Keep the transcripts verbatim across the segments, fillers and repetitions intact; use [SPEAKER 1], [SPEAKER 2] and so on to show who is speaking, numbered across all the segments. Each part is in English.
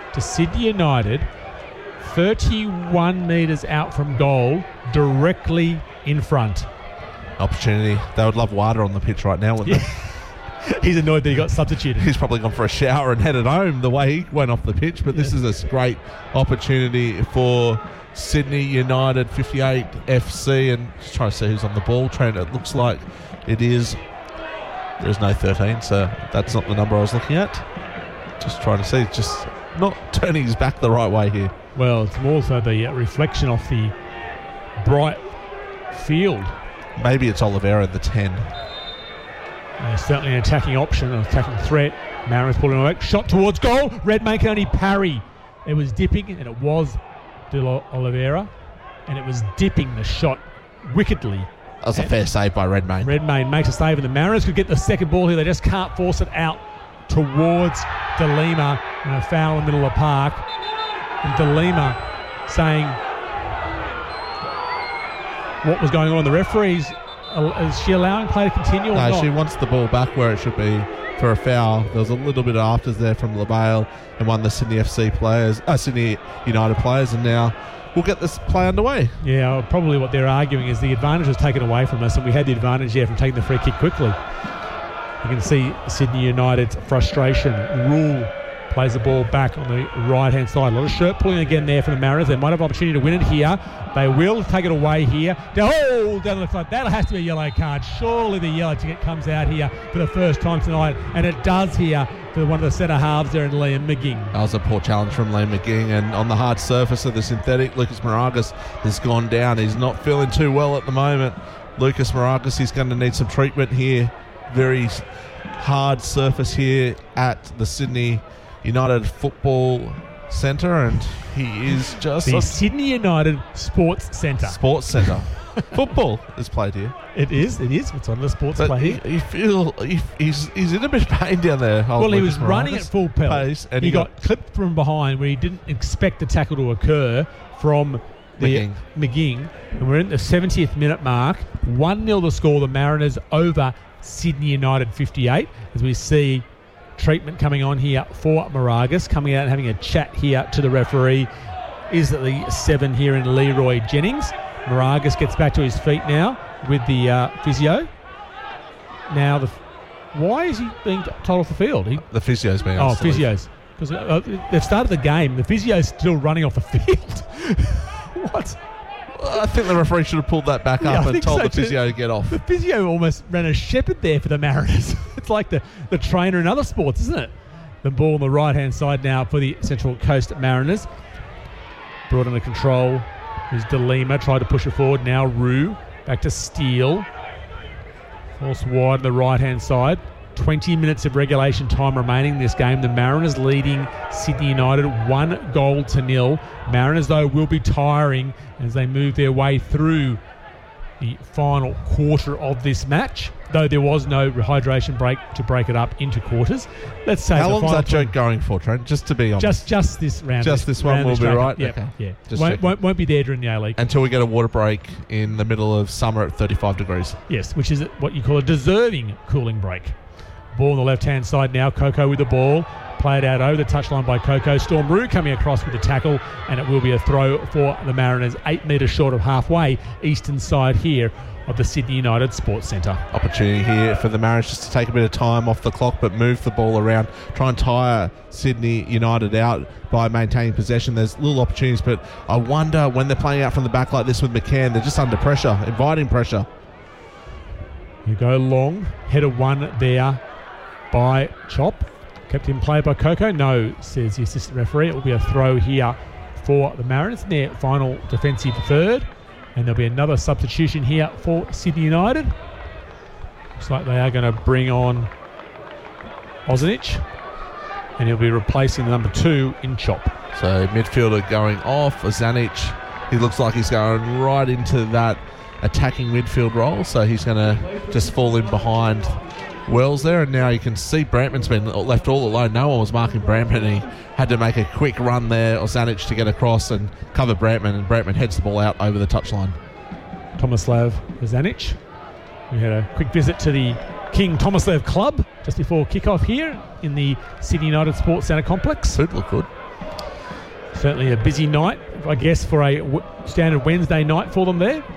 [SPEAKER 1] to Sydney United, thirty-one metres out from goal, directly in front.
[SPEAKER 2] Opportunity. They would love Wada on the pitch right now, wouldn't
[SPEAKER 1] Yeah. He's annoyed that he got substituted.
[SPEAKER 2] they? He's probably gone for a shower and headed home the way he went off the pitch, but this
[SPEAKER 1] Yeah.
[SPEAKER 2] is a great opportunity for Sydney United fifty-eight F C, and just trying to see who's on the ball. Trent, it looks like it is. There's no thirteen, so that's not the number I was looking at. Just trying to see, just not turning his back the right way here.
[SPEAKER 1] Well, it's more so the uh, reflection off the bright field.
[SPEAKER 2] Maybe it's Oliveira, the ten.
[SPEAKER 1] Uh, certainly an attacking option, an attacking threat. Mariners pulling away. Shot towards goal. Redmayne can only parry. It was dipping, and it was De Oliveira, and it was dipping the shot wickedly.
[SPEAKER 2] That was a fair save by Redmayne.
[SPEAKER 1] Redmayne makes a save, and the Mariners could get the second ball here. They just can't force it out towards De Lima, and a foul in the middle of the park. And De Lima saying what was going on. The referees, is she allowing play to continue or
[SPEAKER 2] No,
[SPEAKER 1] not?
[SPEAKER 2] she wants the ball back where it should be for a foul. There was a little bit of afters there from LaBale and one of the Sydney F C players, uh, Sydney United players, and now we'll get this play underway.
[SPEAKER 1] Yeah, probably what they're arguing is the advantage was taken away from us, and we had the advantage there from taking the free kick quickly. You can see Sydney United's frustration. Rule plays the ball back on the right-hand side. A lot of shirt pulling again there for the Mariners. They might have an opportunity to win it here. They will take it away here. Oh, down the left side. That has to be a yellow card. Surely the yellow ticket comes out here for the first time tonight, and it does here for one of the centre halves there in Liam McGing.
[SPEAKER 2] That was a poor challenge from Liam McGing, and on the hard surface of the synthetic, Lucas Moragas has gone down. He's not feeling too well at the moment. Lucas Moragas, he's going to need some treatment here. Very hard surface here at the Sydney United Football Centre, and he is just
[SPEAKER 1] The
[SPEAKER 2] a
[SPEAKER 1] Sydney United Sports Centre.
[SPEAKER 2] sports centre. Football is played here.
[SPEAKER 1] It is, it is. It's on the sports
[SPEAKER 2] But
[SPEAKER 1] play
[SPEAKER 2] you,
[SPEAKER 1] here.
[SPEAKER 2] you feel he, he's he's in a bit of pain down there. old
[SPEAKER 1] Well, he
[SPEAKER 2] Lucas
[SPEAKER 1] was running
[SPEAKER 2] Moragas.
[SPEAKER 1] at full pelt.
[SPEAKER 2] Pace, and
[SPEAKER 1] he,
[SPEAKER 2] he
[SPEAKER 1] got,
[SPEAKER 2] got-
[SPEAKER 1] clipped from behind where he didn't expect the tackle to occur from the
[SPEAKER 2] McGing.
[SPEAKER 1] McGing. And we're in the seventieth minute mark. one nil the score. The Mariners over Sydney United fifty-eight. As we see treatment coming on here for Moragas, coming out and having a chat here to the referee. Is it the seven here in Leroy Jennings? Moragas gets back to his feet now with the uh, physio. Now, the why is he being told off the field? He,
[SPEAKER 2] The physio's been
[SPEAKER 1] oh,
[SPEAKER 2] asked to leave.
[SPEAKER 1] physios. Because uh, they've started the game. The physio's still running off the field. What?
[SPEAKER 2] I think the referee should have pulled that back
[SPEAKER 1] Yeah,
[SPEAKER 2] up
[SPEAKER 1] I
[SPEAKER 2] and
[SPEAKER 1] think
[SPEAKER 2] told
[SPEAKER 1] so
[SPEAKER 2] the
[SPEAKER 1] too.
[SPEAKER 2] physio to get off.
[SPEAKER 1] The physio almost ran a shepherd there for the Mariners. It's like the, the trainer in other sports, isn't it? The ball on the right-hand side now for the Central Coast Mariners. Brought under control. There's De Lima, tried to push it forward. Now Rue, back to Steele. Force wide on the right-hand side. twenty minutes of regulation time remaining in this game. The Mariners leading Sydney United one goal to nil. Mariners, though, will be tiring as they move their way through the final quarter of this match, though there was no hydration break to break it up into quarters. Let's say
[SPEAKER 2] How
[SPEAKER 1] the
[SPEAKER 2] long's
[SPEAKER 1] final
[SPEAKER 2] that joke going for, Trent? Just to be honest.
[SPEAKER 1] Just, just this round.
[SPEAKER 2] Just this one
[SPEAKER 1] round
[SPEAKER 2] will
[SPEAKER 1] this
[SPEAKER 2] be
[SPEAKER 1] track.
[SPEAKER 2] right?
[SPEAKER 1] Yep,
[SPEAKER 2] Okay.
[SPEAKER 1] yeah.
[SPEAKER 2] Just
[SPEAKER 1] Won't,
[SPEAKER 2] checking.
[SPEAKER 1] won't, won't be there during the A-League.
[SPEAKER 2] Until we get a water break in the middle of summer at thirty-five degrees.
[SPEAKER 1] Yes, which is what you call a deserving cooling break. Ball on the left-hand side now. Coco with the ball. Played out over the touchline by Coco. Storm Rue coming across with the tackle, and it will be a throw for the Mariners, eight metres short of halfway, eastern side here of the Sydney United Sports Centre.
[SPEAKER 2] Opportunity here for the Mariners just to take a bit of time off the clock, but move the ball around, try and tire Sydney United out by maintaining possession. There's little opportunities, but I wonder when they're playing out from the back like this with McCann, they're just under pressure, inviting pressure.
[SPEAKER 1] You go long, header one there by Chop. Kept in play by Coco. No, says the assistant referee. It will be a throw here for the Mariners in their final defensive third. And there'll be another substitution here for Sydney United. Looks like they are going to bring on Ozanic. And he'll be replacing the number two in Chop.
[SPEAKER 2] So midfielder going off, Ozanic, he looks like he's going right into that attacking midfield role, so he's going to just fall in behind Wells there, and now you can see Brantman's been left all alone. No one was marking Brantman, and he had to make a quick run there, Ozanic, to get across and cover Brantman, and Brantman heads the ball out over the touchline.
[SPEAKER 1] Tomislav Ozanic. We had a quick visit to the King Tomislav Club just before kickoff here in the Sydney United Sports Centre complex.
[SPEAKER 2] Food looked good.
[SPEAKER 1] Certainly a busy night, I guess, for a w- standard Wednesday night for them there.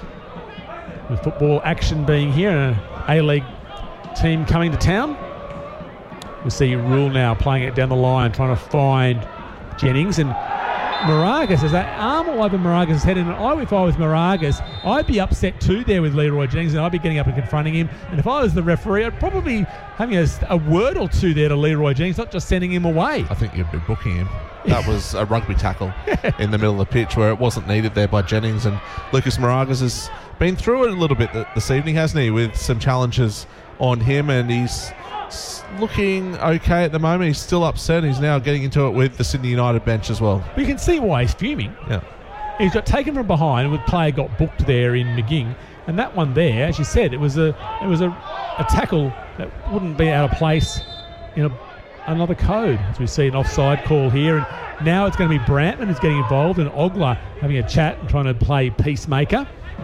[SPEAKER 1] With football action being here and an A-League team coming to town. We see Rule now playing it down the line, trying to find Jennings, and Moragas has that arm all over Moragas' head, and I, if I was Moragas, I'd be upset too there with Leroy Jennings, and I'd be getting up and confronting him. And if I was the referee, I'd probably be having a, a word or two there to Leroy Jennings, not just sending him away.
[SPEAKER 2] I think you'd be booking him. That was a rugby tackle in the middle of the pitch where it wasn't needed there by Jennings, and Lucas Moragas has been through it a little bit this evening, hasn't he, with some challenges on him, and he's looking okay at the moment. He's still upset. He's now getting into it with the Sydney United bench as well.
[SPEAKER 1] But you can see why he's fuming.
[SPEAKER 2] Yeah.
[SPEAKER 1] He's got taken from behind, and the player got booked there in McGing, and that one there, as you said, it was a it was a, a tackle that wouldn't be out of place in a, another code, as we see an offside call here, and now it's going to be Brantman who's getting involved, and Ogler having a chat and trying to play peacemaker.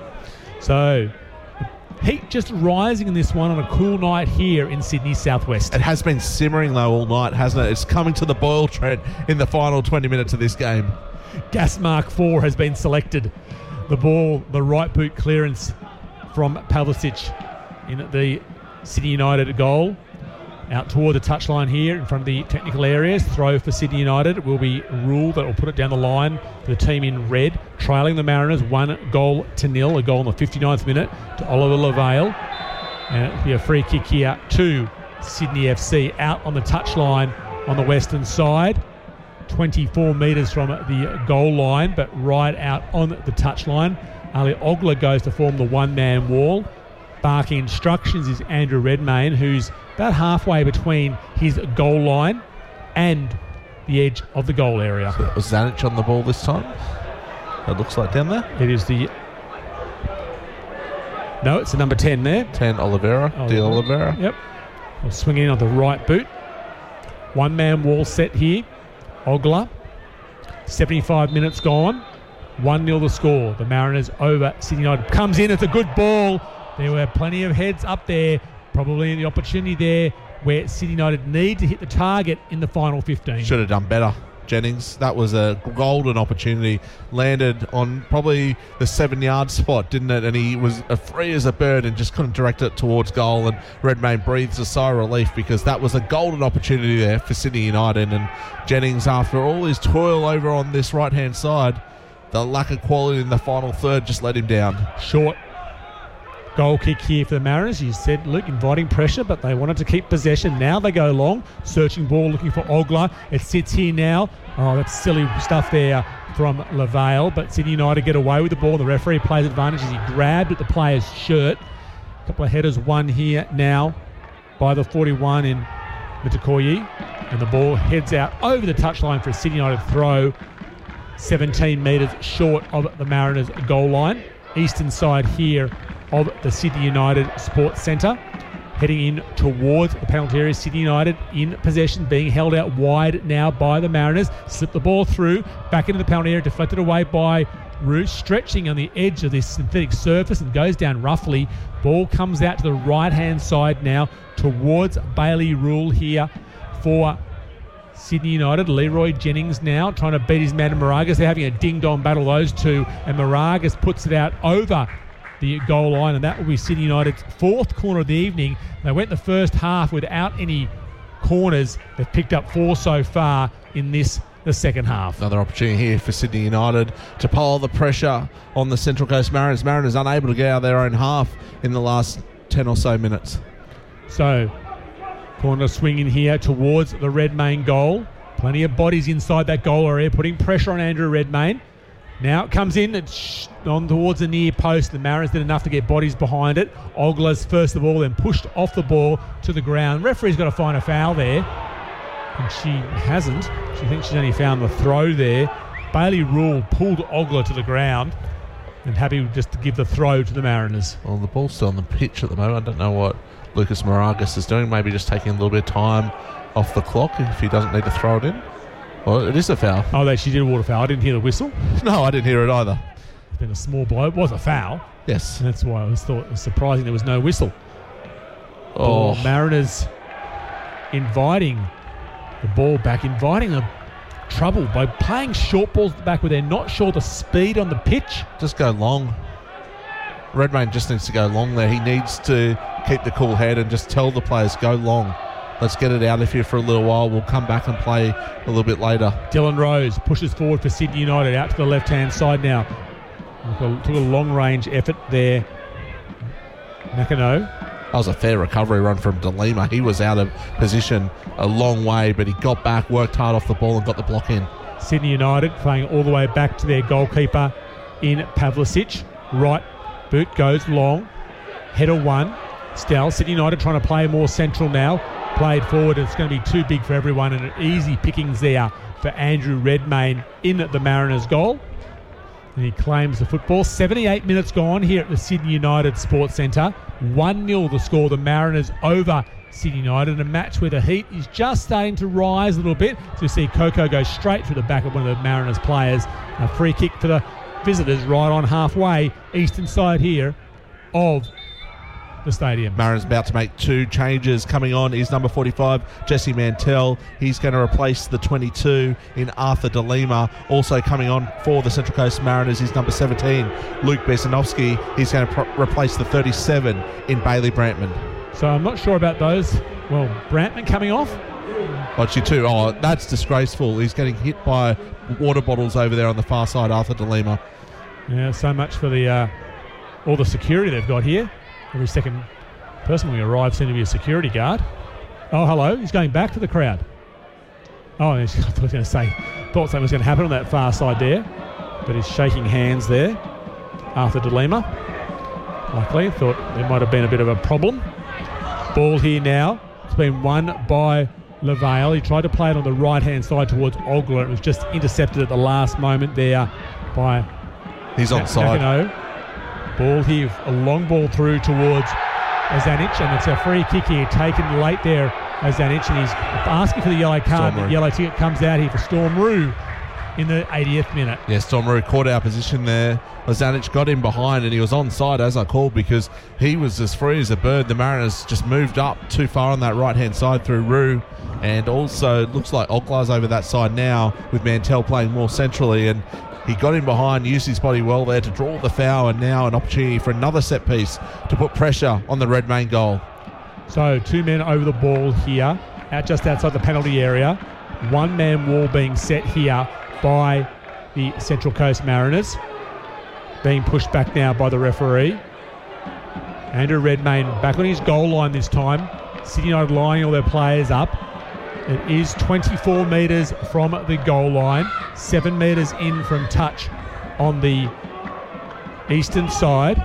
[SPEAKER 1] So heat just rising in this one on a cool night here in Sydney Southwest.
[SPEAKER 2] It has been simmering though all night, hasn't it? It's coming to the boil, Trent, in the final twenty minutes of this game.
[SPEAKER 1] Gas Mark four has been selected. The ball, the right boot clearance from Pavlicic in the Sydney United goal. Out toward the touchline here in front of the technical areas. Throw for Sydney United. It will be Rule that will put it down the line for the team in red. Trailing the Mariners one goal to nil. A goal in the fifty-ninth minute to Oliver Lavale. And it'll be a free kick here to Sydney F C out on the touchline on the western side. twenty-four metres from the goal line, but right out on the touchline. Ali Ogler goes to form the one-man wall. Barking instructions is Andrew Redmayne, who's about halfway between his goal line and the edge of the goal area.
[SPEAKER 2] So was Zanic on the ball this time? It looks like down there.
[SPEAKER 1] It is the... No, it's the number ten there.
[SPEAKER 2] ten, Oliveira.
[SPEAKER 1] Oliveira.
[SPEAKER 2] De Oliveira.
[SPEAKER 1] Yep. I'll swing in on the right boot. One-man wall set here. Ogler. seventy-five minutes gone. one nil the score. The Mariners over Sydney United. Comes in. It's a good ball. There were plenty of heads up there. Probably the opportunity there where Sydney United need to hit the target in the final fifteen.
[SPEAKER 2] Should have done better, Jennings. That was a golden opportunity. Landed on probably the seven-yard spot, didn't it? And he was as free as a bird and just couldn't direct it towards goal. And Redmayne breathes a sigh of relief because that was a golden opportunity there for Sydney United. And Jennings, after all his toil over on this right-hand side, the lack of quality in the final third just let him down.
[SPEAKER 1] Short goal kick here for the Mariners. You said, Luke, inviting pressure, but they wanted to keep possession. Now they go long, searching ball, looking for Ogler. It sits here now. Oh, that's silly stuff there from Lavale, but Sydney United get away with the ball. The referee plays advantage as he grabbed at the player's shirt. A couple of headers won here now by the forty-one in Mitakoyi, and the ball heads out over the touchline for a Sydney United throw, seventeen metres short of the Mariners goal line. Eastern side here of the Sydney United Sports Centre. Heading in towards the penalty area. Sydney United in possession, being held out wide now by the Mariners. Slip the ball through, back into the penalty area, deflected away by Roos, stretching on the edge of this synthetic surface and goes down roughly. Ball comes out to the right-hand side now towards Bailey Rule here for Sydney United. Leroy Jennings now trying to beat his man Moragas. They're having a ding-dong battle, those two, and Moragas puts it out over the goal line, and that will be Sydney United's fourth corner of the evening. They went the first half without any corners. They've picked up four so far in this, the second half.
[SPEAKER 2] Another opportunity here for Sydney United to pile the pressure on the Central Coast Mariners. Mariners unable to get out of their own half in the last ten or so minutes.
[SPEAKER 1] So, corner swing in here towards the Redmayne goal. Plenty of bodies inside that goal area, putting pressure on Andrew Redmayne. Now it comes in, it's on towards the near post. The Mariners did enough to get bodies behind it. Ogler's first of all, then pushed off the ball to the ground. Referee's got to find a foul there, and she hasn't. She thinks she's only found the throw there. Bailey Rule pulled Ogler to the ground and happy just to give the throw to the Mariners.
[SPEAKER 2] Well, the ball's still on the pitch at the moment. I don't know what Lucas Moragas is doing. Maybe just taking a little bit of time off the clock if he doesn't need to throw it in. Well, it is a foul.
[SPEAKER 1] Oh, they, she did a water foul. I didn't hear the whistle.
[SPEAKER 2] No, I didn't hear it either.
[SPEAKER 1] It's been a small blow. It was a foul.
[SPEAKER 2] Yes.
[SPEAKER 1] And that's why I was thought it was surprising there was no whistle.
[SPEAKER 2] Oh,
[SPEAKER 1] Ball, Mariners inviting the ball back, inviting a trouble by playing short balls at the back where they're not sure the speed on the pitch.
[SPEAKER 2] Just go long. Redmayne just needs to go long there. He needs to keep the cool head and just tell the players, go long. Let's get it out of here for a little while. We'll come back and play a little bit later.
[SPEAKER 1] Dylan Rose pushes forward for Sydney United out to the left-hand side now. Took a long-range effort there. Nakano.
[SPEAKER 2] That was a fair recovery run from DeLima. He was out of position a long way, but he got back, worked hard off the ball and got the block in.
[SPEAKER 1] Sydney United playing all the way back to their goalkeeper in Pavlicic. Right boot goes long. Header one. Still, Sydney United trying to play more central now. Played forward. It's going to be too big for everyone, and an easy pickings there for Andrew Redmayne in the Mariners' goal. And he claims the football. seventy-eight minutes gone here at the Sydney United Sports Centre. one nil the score. The Mariners over Sydney United. A match where the heat is just starting to rise a little bit. So you see Coco go straight through the back of one of the Mariners players. A free kick for the visitors right on halfway, eastern side here of the stadium.
[SPEAKER 2] Mariners about to make two changes. Coming on is number forty-five, Jesse Mantell. He's going to replace the twenty-two in Arthur DeLima. Also coming on for the Central Coast Mariners is number seventeen, Luke Besanovsky. He's going to pro- replace the thirty-seven in Bailey Brantman.
[SPEAKER 1] So I'm not sure about those. Well, Brantman coming off.
[SPEAKER 2] Watch you too. Oh, that's disgraceful. He's getting hit by water bottles over there on the far side, Arthur DeLima.
[SPEAKER 1] Yeah, so much for the uh, all the security they've got here. Every second person we arrive seems to be a security guard. Oh, hello. He's going back to the crowd. Oh, I thought I was going to say, thought something was going to happen on that far side there. But he's shaking hands there. Arthur DeLima. Luckily, thought there might have been a bit of a problem. Ball here now. It's been won by LaVale. He tried to play it on the right-hand side towards Ogler. It was just intercepted at the last moment there by
[SPEAKER 2] He's onside.
[SPEAKER 1] Nakano. Ball here, a long ball through towards Azanic, and it's a free kick here taken late there, Azanic, and he's asking for the yellow card. The yellow ticket comes out here for Storm Roo in the eightieth minute.
[SPEAKER 2] Yeah, Storm Roo caught our position there. Azanic got in behind and he was onside as I called because he was as free as a bird. The Mariners just moved up too far on that right-hand side through Roo, and also it looks like Oglar's over that side now with Mantell playing more centrally, and he got in behind, used his body well there to draw the foul, and now an opportunity for another set piece to put pressure on the Redmayne goal.
[SPEAKER 1] So two men over the ball here, out just outside the penalty area. One man wall being set here by the Central Coast Mariners. Being pushed back now by the referee. Andrew Redmayne back on his goal line this time. Sydney United lining all their players up. It is twenty-four metres from the goal line, seven metres in from touch on the eastern side.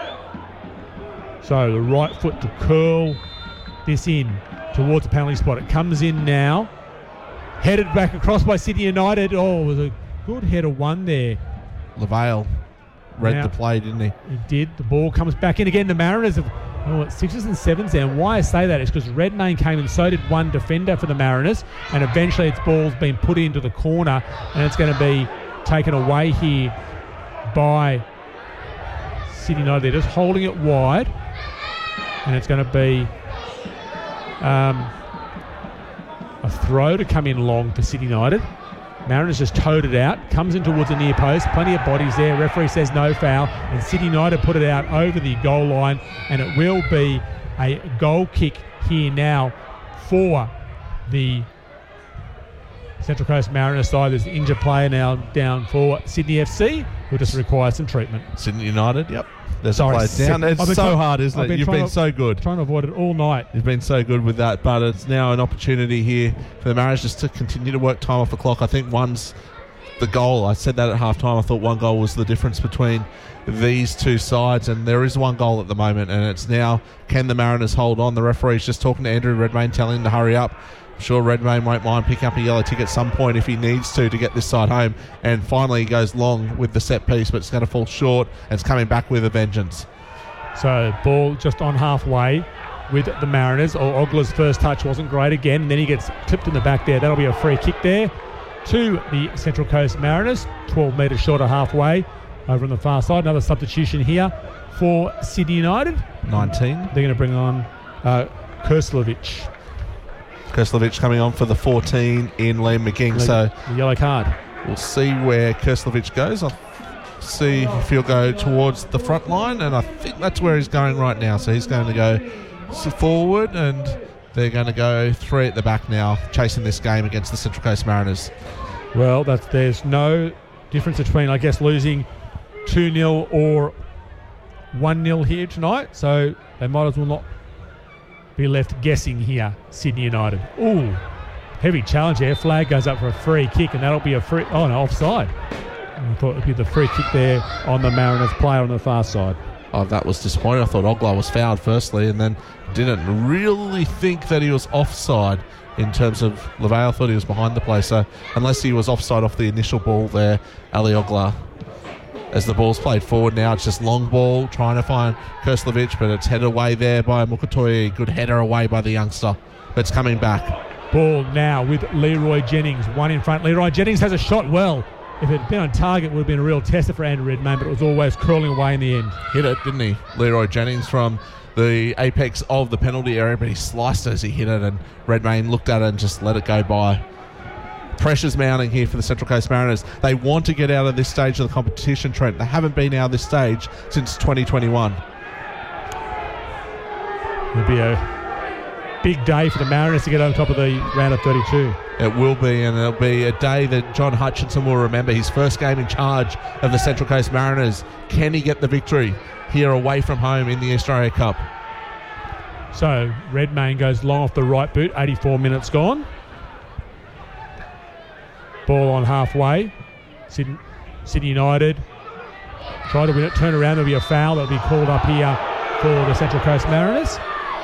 [SPEAKER 1] So the right foot to curl this in towards the penalty spot. It comes in now. Headed back across by Sydney United. Oh, it was a good header one there.
[SPEAKER 2] LaVale read
[SPEAKER 1] Now,
[SPEAKER 2] the play, didn't he?
[SPEAKER 1] He did. The ball comes back in again. The Mariners have oh, it's sixes and sevens there. And why I say that is because Redmayne came and so did one defender for the Mariners. And eventually its ball's been put into the corner and it's going to be taken away here by Sydney United. They're just holding it wide. And it's going to be um, a throw to come in long for Sydney United. Mariners just towed it out, comes in towards the near post, plenty of bodies there. Referee says no foul, and Sydney United put it out over the goal line, and it will be a goal kick here now for the Central Coast Mariners side. There's an injured player now down for Sydney F C, who just requires some treatment.
[SPEAKER 2] Sydney United, yep. There's
[SPEAKER 1] Sorry,
[SPEAKER 2] a player down. It's so
[SPEAKER 1] trying,
[SPEAKER 2] hard, isn't
[SPEAKER 1] I've
[SPEAKER 2] it?
[SPEAKER 1] been
[SPEAKER 2] You've been
[SPEAKER 1] to,
[SPEAKER 2] so good.
[SPEAKER 1] Trying to avoid it all night.
[SPEAKER 2] You've been so good with that, but it's now an opportunity here for the Mariners just to continue to work time off the clock. I think one's the goal. I said that at half time. I thought one goal was the difference between these two sides, and there is one goal at the moment, and it's now, can the Mariners hold on? The referee's just talking to Andrew Redmayne, telling him to hurry up. I'm sure Redmayne won't mind picking up a yellow ticket at some point if he needs to to get this side home, and finally he goes long with the set piece, but it's going to fall short, and it's coming back with a vengeance.
[SPEAKER 1] So ball just on halfway with the Mariners. Ogler's first touch wasn't great again, and then he gets clipped in the back there. That'll be a free kick there to the Central Coast Mariners, twelve metres short of halfway over on the far side. Another substitution here for Sydney United.
[SPEAKER 2] nineteen.
[SPEAKER 1] They're going to bring on uh, Kurslovic.
[SPEAKER 2] Kerslovich coming on for the fourteen in Liam McGing. So
[SPEAKER 1] the yellow card.
[SPEAKER 2] We'll see where Kerslovich goes. I'll see if he'll go towards the front line, and I think that's where he's going right now. So he's going to go forward, and they're going to go three at the back now, chasing this game against the Central Coast Mariners.
[SPEAKER 1] Well, that's, there's no difference between, I guess, losing two nil or one nil here tonight. So they might as well not be left guessing here, Sydney United. Ooh, heavy challenge there. Flag goes up for a free kick, and that'll be a free... Oh, no, offside. I thought it would be the free kick there on the Mariners player on the far side.
[SPEAKER 2] Oh, that was disappointing. I thought Oglar was fouled firstly, and then didn't really think that he was offside in terms of LaVale. I thought he was behind the play. So unless he was offside off the initial ball there, Ali Oglar, as the ball's played forward now, it's just long ball trying to find Kerslovich, but it's headed away there by Mukatoyi. Good header away by the youngster, but it's coming back.
[SPEAKER 1] Ball now with Leroy Jennings, one in front. Leroy Jennings has a shot well. If it had been on target, it would have been a real tester for Andrew Redmayne, but it was always curling away in the end.
[SPEAKER 2] Hit it, didn't he? Leroy Jennings from the apex of the penalty area, but he sliced it as he hit it, and Redmayne looked at it and just let it go by. Pressure's mounting here for the Central Coast Mariners. They want to get out of this stage of the competition, Trent. They haven't been out of this stage since twenty twenty-one.
[SPEAKER 1] It'll be a big day for the Mariners to get on top of the round of thirty-two.
[SPEAKER 2] It will be, and it'll be a day that John Hutchinson will remember. His first game in charge of the Central Coast Mariners. Can he get the victory here away from home in the Australia Cup?
[SPEAKER 1] So Redmayne goes long off the right boot, eighty-four minutes gone. Ball on halfway. Sydney, Sydney United try to win it, turn around, there'll be a foul that'll be called up here for the Central Coast Mariners.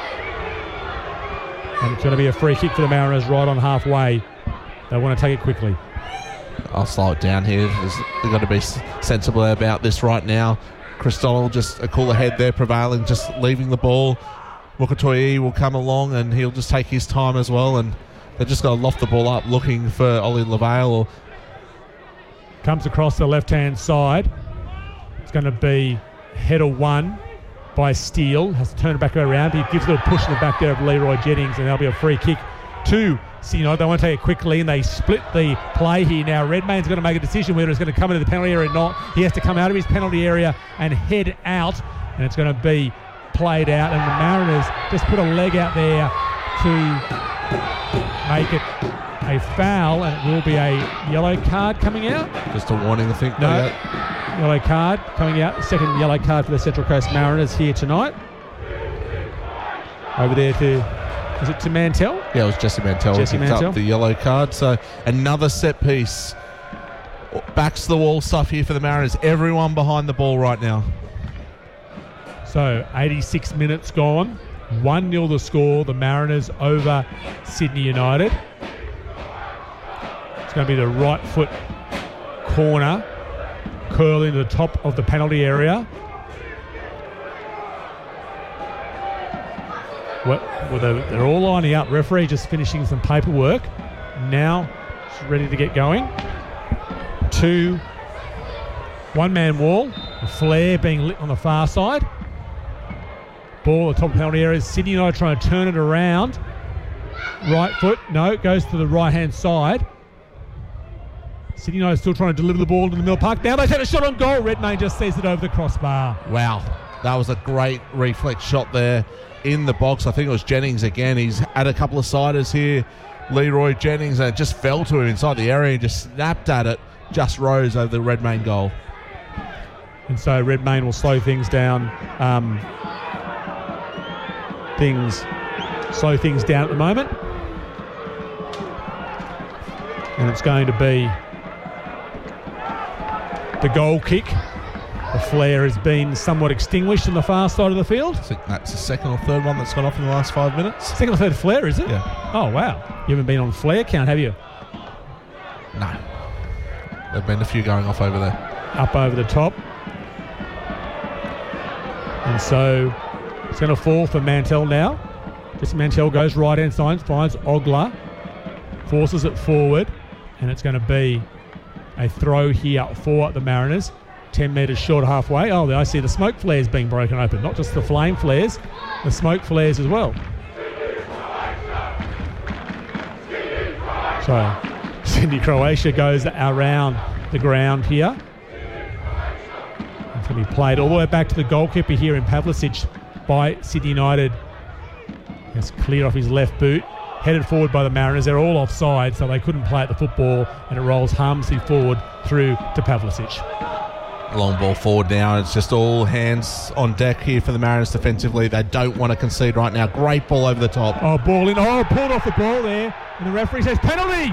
[SPEAKER 1] And it's going to be a free kick for the Mariners right on halfway. They want to take it quickly.
[SPEAKER 2] I'll slow it down here. They've got to be sensible about this right now. Chris Donald just a cooler head there prevailing, just leaving the ball. Mukatoyi will come along and he'll just take his time as well, and they've just got to loft the ball up looking for Ollie LaVale. Or
[SPEAKER 1] comes across the left-hand side. It's going to be header one by Steele. Has to turn it back around. He gives a little push in the back there of Leroy Jennings, and there'll be a free kick to Sydney United. They want to take it quickly, and they split the play here. Now Redmayne's going to make a decision whether it's going to come into the penalty area or not. He has to come out of his penalty area and head out, and it's going to be played out, and the Mariners just put a leg out there to make it a foul, and it will be a yellow card coming out.
[SPEAKER 2] Just a warning, I think.
[SPEAKER 1] No, yellow card coming out. Second yellow card for the Central Coast Mariners here tonight. Over there to, is it to Mantell?
[SPEAKER 2] Yeah, it was Jesse Mantell.
[SPEAKER 1] Jesse Mantell.
[SPEAKER 2] Up the yellow card. So another set piece. Backs to the wall stuff here for the Mariners. Everyone behind the ball right now.
[SPEAKER 1] So eighty-six minutes gone. one nil the score. The Mariners over Sydney United. It's going to be the right foot corner. Curl into the top of the penalty area. Well, well they're, they're all lining up. Referee just finishing some paperwork. Now it's ready to get going. Two, one-man wall. A flare being lit on the far side. Ball at the top of the penalty area. Sydney United trying to turn it around. Right foot. No, it goes to the right-hand side. Sydney United still trying to deliver the ball to the Mill Park. Now they take a shot on goal. Redmayne just sees it over the crossbar.
[SPEAKER 2] Wow. That was a great reflex shot there in the box. I think it was Jennings again. He's had a couple of siders here. Leroy Jennings, and it just fell to him inside the area and just snapped at it. Just rose over the Redmayne goal.
[SPEAKER 1] And so Redmayne will slow things down. Um, things slow things down at the moment. And it's going to be the goal kick. The flare has been somewhat extinguished on the far side of the field.
[SPEAKER 2] I think that's the second or third one that's gone off in the last five minutes.
[SPEAKER 1] Second or third flare, is it?
[SPEAKER 2] Yeah.
[SPEAKER 1] Oh, wow. You haven't been on flare count, have you?
[SPEAKER 2] No. There have been a few going off over there.
[SPEAKER 1] Up over the top. And so it's going to fall for Mantell now. Just Mantell goes right-hand side, finds Oglar, forces it forward, and it's going to be a throw here for the Mariners. ten metres short halfway. Oh, I see the smoke flares being broken open. Not just the flame flares, the smoke flares as well. So Sydney Croatia goes around the ground here. It's going to be played all the way back to the goalkeeper here in Pavlicic by Sydney United. It's clear off his left boot. Headed forward by the Mariners. They're all offside, so they couldn't play at the football, and it rolls harmlessly forward through to Pavlicic.
[SPEAKER 2] Long ball forward now. It's just all hands on deck here for the Mariners defensively. They don't want to concede right now. Great ball over the top.
[SPEAKER 1] Oh, ball in. Oh, pulled off the ball there. And the referee says penalty.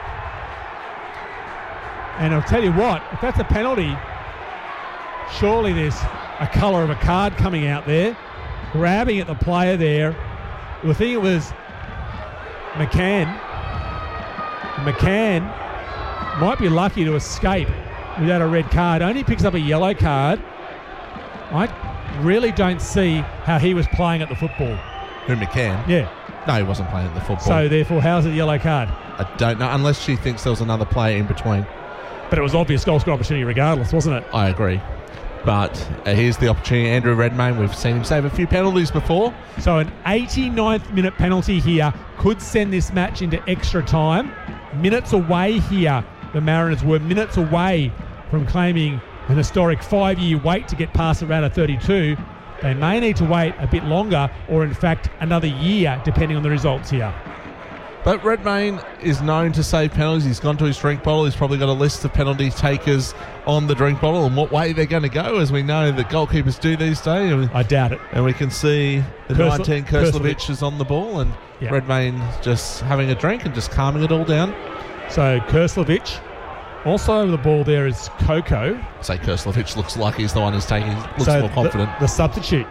[SPEAKER 1] And I'll tell you what, if that's a penalty, surely there's a colour of a card coming out there. Grabbing at the player there. I think it was McCann. McCann might be lucky to escape without a red card. Only picks up a yellow card. I really don't see how he was playing at the football.
[SPEAKER 2] Who, McCann?
[SPEAKER 1] Yeah.
[SPEAKER 2] No, he wasn't playing at the football.
[SPEAKER 1] So therefore, how's it a yellow card?
[SPEAKER 2] I don't know, unless she thinks there was another player in between.
[SPEAKER 1] But it was obvious goal score opportunity regardless, wasn't it?
[SPEAKER 2] I agree. But uh, here's the opportunity. Andrew Redmayne, we've seen him save a few penalties before.
[SPEAKER 1] So an eighty-ninth minute penalty here could send this match into extra time. Minutes away here. The Mariners were minutes away from claiming an historic five-year wait to get past the round of thirty-two. They may need to wait a bit longer, or in fact another year, depending on the results here.
[SPEAKER 2] But Redmayne is known to save penalties. He's gone to his drink bottle. He's probably got a list of penalty takers on the drink bottle and what way they're going to go, as we know that goalkeepers do these days.
[SPEAKER 1] I doubt it.
[SPEAKER 2] And we can see the
[SPEAKER 1] Kursl-
[SPEAKER 2] nineteen Kurslovic is on the ball, and
[SPEAKER 1] yeah.
[SPEAKER 2] Redmayne just having a drink and just calming it all down.
[SPEAKER 1] So Kurslovic. Also over the ball there is Coco.
[SPEAKER 2] Say Kurslovic looks like he's the one who's taking, looks
[SPEAKER 1] so
[SPEAKER 2] more confident.
[SPEAKER 1] The, the substitute.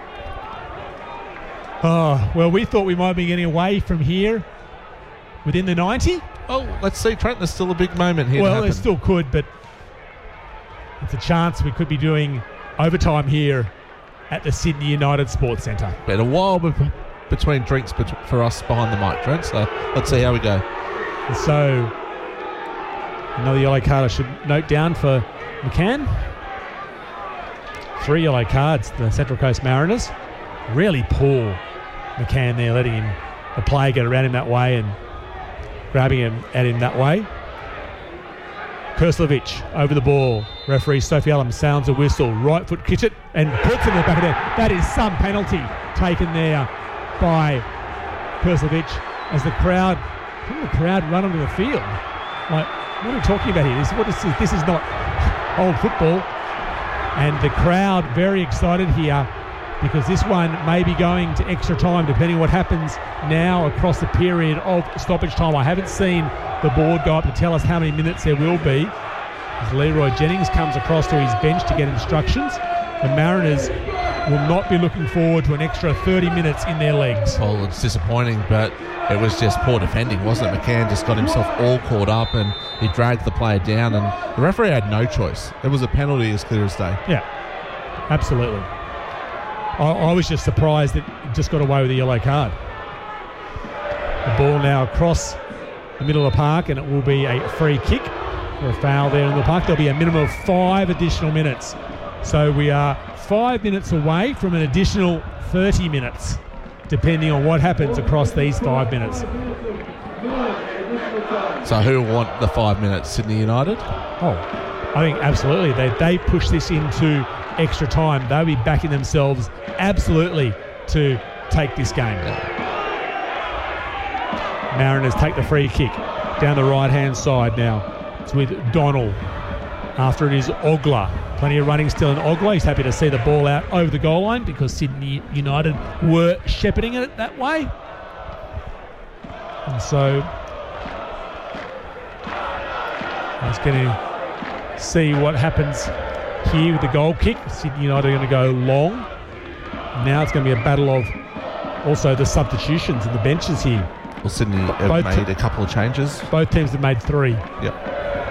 [SPEAKER 1] Oh, well, we thought we might be getting away from here within the ninety.
[SPEAKER 2] Oh, let's see, Trent. There's still a big moment here.
[SPEAKER 1] Well,
[SPEAKER 2] to
[SPEAKER 1] it still could, but it's a chance we could be doing overtime here at the Sydney United Sports Centre.
[SPEAKER 2] Been a while be- between drinks bet- for us behind the mic, Trent. So let's see how we go.
[SPEAKER 1] So another yellow card I should note down for McCann. Three yellow cards, the Central Coast Mariners. Really poor McCann there, letting him, the player get around him that way and grabbing him at him that way. Kurslovic over the ball. Referee Sophie Allen sounds a whistle. Right foot kicks it and puts it in the back of the net. That is some penalty taken there by Kurslovic as the crowd, I think the crowd run onto the field. Like, what are we talking about here? This, what is this? This is not old football. And the crowd very excited here because this one may be going to extra time depending on what happens now across the period of stoppage time. I haven't seen the board go up to tell us how many minutes there will be. As Leroy Jennings comes across to his bench to get instructions, the Mariners will not be looking forward to an extra thirty minutes in their legs.
[SPEAKER 2] Well, it's disappointing, but it was just poor defending, wasn't it? McCann just got himself all caught up and he dragged the player down, and the referee had no choice. It was a penalty as clear as day.
[SPEAKER 1] Yeah, absolutely. I, I was just surprised that he just got away with a yellow card. The ball now across the middle of the park, and it will be a free kick for a foul there in the park. There'll be a minimum of five additional minutes. So we are five minutes away from an additional thirty minutes, depending on what happens across these five minutes.
[SPEAKER 2] So who will want the five minutes? Sydney United?
[SPEAKER 1] Oh, I think absolutely. They they push this into extra time. They'll be backing themselves absolutely to take this game. Mariners take the free kick down the right-hand side now. It's with Donnell. After it is Ogler. Plenty of running still in Ogler. He's happy to see the ball out over the goal line because Sydney United were shepherding it that way. And so I was going to see what happens here with the goal kick. Sydney United are going to go long. Now it's going to be a battle of also the substitutions and the benches here.
[SPEAKER 2] Well, Sydney have
[SPEAKER 1] Both
[SPEAKER 2] made
[SPEAKER 1] te-
[SPEAKER 2] a couple of changes.
[SPEAKER 1] Both teams have made three.
[SPEAKER 2] Yep.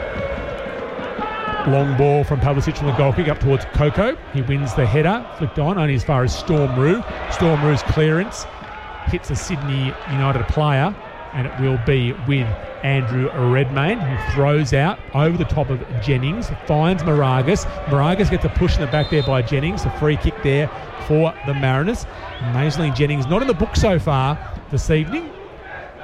[SPEAKER 1] Long ball from Pavlicic from the goal kick up towards Coco. He wins the header, flicked on, only as far as Storm Roo. Storm Roo's clearance hits a Sydney United player, and it will be with Andrew Redmayne, who throws out over the top of Jennings, finds Moragas. Moragas gets a push in the back there by Jennings. A free kick there for the Mariners. Amazingly, Jennings not in the book so far this evening.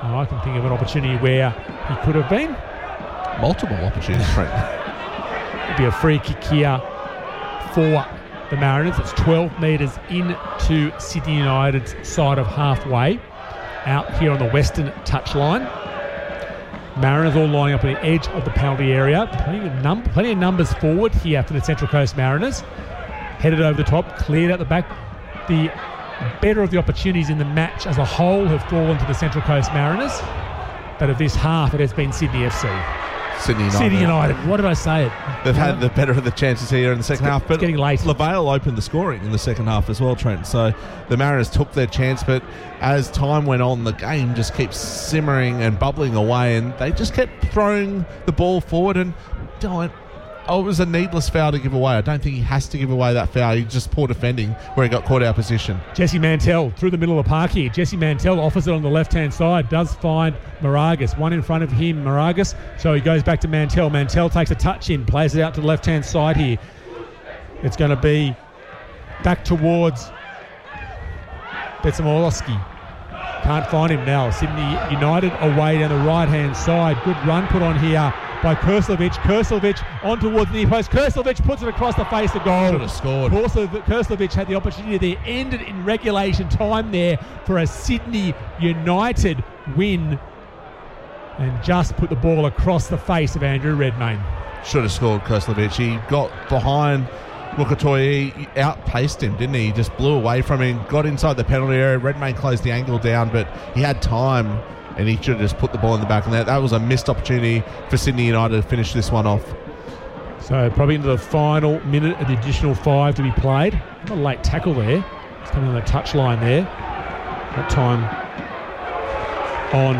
[SPEAKER 1] Oh, I can think of an opportunity where he could have been.
[SPEAKER 2] Multiple opportunities, Trent.
[SPEAKER 1] It'd be a free kick here for the Mariners. It's twelve metres into Sydney United's side of halfway, out here on the western touchline. Mariners all lining up on the edge of the penalty area. Plenty of, num- plenty of numbers forward here for the Central Coast Mariners. Headed over the top, cleared out the back. The better of the opportunities in the match as a whole have fallen to the Central Coast Mariners. But of this half, it has been Sydney F C.
[SPEAKER 2] Sydney United.
[SPEAKER 1] Sydney United. What did I say it?
[SPEAKER 2] They've had the better of the chances here in the second
[SPEAKER 1] It's
[SPEAKER 2] half.
[SPEAKER 1] get-
[SPEAKER 2] But
[SPEAKER 1] it's getting late.
[SPEAKER 2] LaVale opened the scoring in the second half as well, Trent. So the Mariners took their chance, but as time went on, the game just keeps simmering and bubbling away, and they just kept throwing the ball forward. And don't. Oh, it was a needless foul to give away. I don't think he has to give away that foul. He just poor defending where he got caught out of position.
[SPEAKER 1] Jesse Mantell through the middle of the park here. Jesse Mantell offers it on the left-hand side. Does find Moragas. One in front of him, Moragas. So he goes back to Mantell. Mantell takes a touch in. Plays it out to the left-hand side here. It's going to be back towards Betsamolowski. Can't find him now. Sydney United away down the right-hand side. Good run put on here by Kurslovic. Kurslovic on towards the near post. Kurslovic puts it across the face of goal.
[SPEAKER 2] Should have scored.
[SPEAKER 1] Kurslovic had the opportunity there. Ended in regulation time there for a Sydney United win. And just put the ball across the face of Andrew Redmayne.
[SPEAKER 2] Should have scored, Kurslovic. He got behind Mukatoyi, he outpaced him, didn't he? He just blew away from him, got inside the penalty area. Redmayne closed the angle down, but he had time, and he should have just put the ball in the back of that. That was a missed opportunity for Sydney United to finish this one off.
[SPEAKER 1] So probably into the final minute of the additional five to be played. Not a late tackle there. It's coming on the touchline there. That time on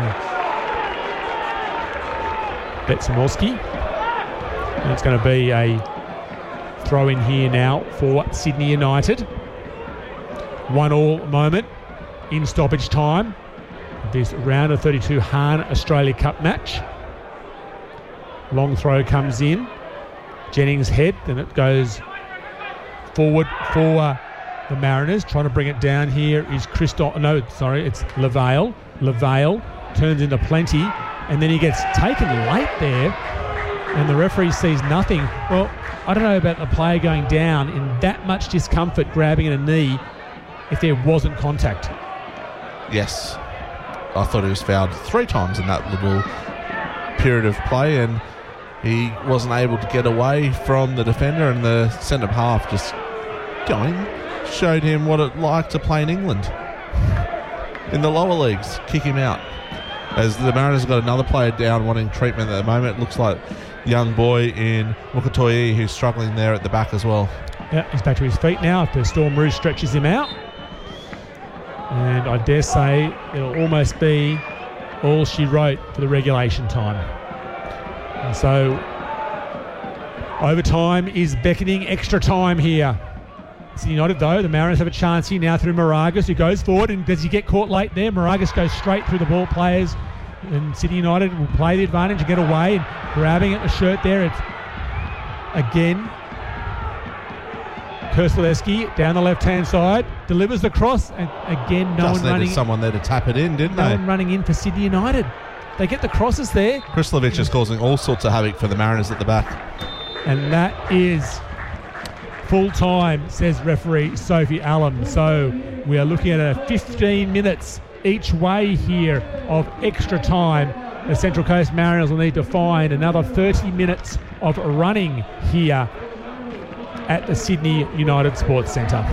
[SPEAKER 1] Betsamolski. And it's going to be a throw in here now for Sydney United. One all moment in stoppage time. This round of thirty-two Hahn Australia Cup match. Long throw comes in. Jennings head, then it goes forward for the Mariners. Trying to bring it down here is Christoph. No, sorry, it's LaVale. LaVale turns into plenty, and then he gets taken late there, and the referee sees nothing. Well, I don't know about the player going down in that much discomfort, grabbing at a knee, if there wasn't contact.
[SPEAKER 2] Yes. I thought he was fouled three times in that little period of play, and he wasn't able to get away from the defender, and the centre half just going showed him what it like to play in England in the lower leagues. Kick him out. As the Mariners have got another player down wanting treatment at the moment. It looks like young boy in Mukatoyi who's struggling there at the back as well.
[SPEAKER 1] Yeah, he's back to his feet now after Storm Rouge stretches him out. And I dare say it'll almost be all she wrote for the regulation time. And so overtime is beckoning, extra time here. Sydney United, though, the Mariners have a chance here now through Moragas, who goes forward, and does he get caught late there? Moragas goes straight through the ball players, and Sydney United will play the advantage and get away, and grabbing at the shirt there. It's again Kurslovic down the left-hand side, delivers the cross, and again no
[SPEAKER 2] Just
[SPEAKER 1] one running.
[SPEAKER 2] someone there to tap it in, didn't
[SPEAKER 1] no
[SPEAKER 2] they?
[SPEAKER 1] one running in for Sydney United. They get the crosses there,
[SPEAKER 2] Kurslovic is causing all sorts of havoc for the Mariners at the back.
[SPEAKER 1] and that is full time, says referee Sophie Allen. So we are looking at a fifteen minutes each way here of extra time. The Central Coast Mariners will need to find another thirty minutes of running here at the Sydney United Sports Centre.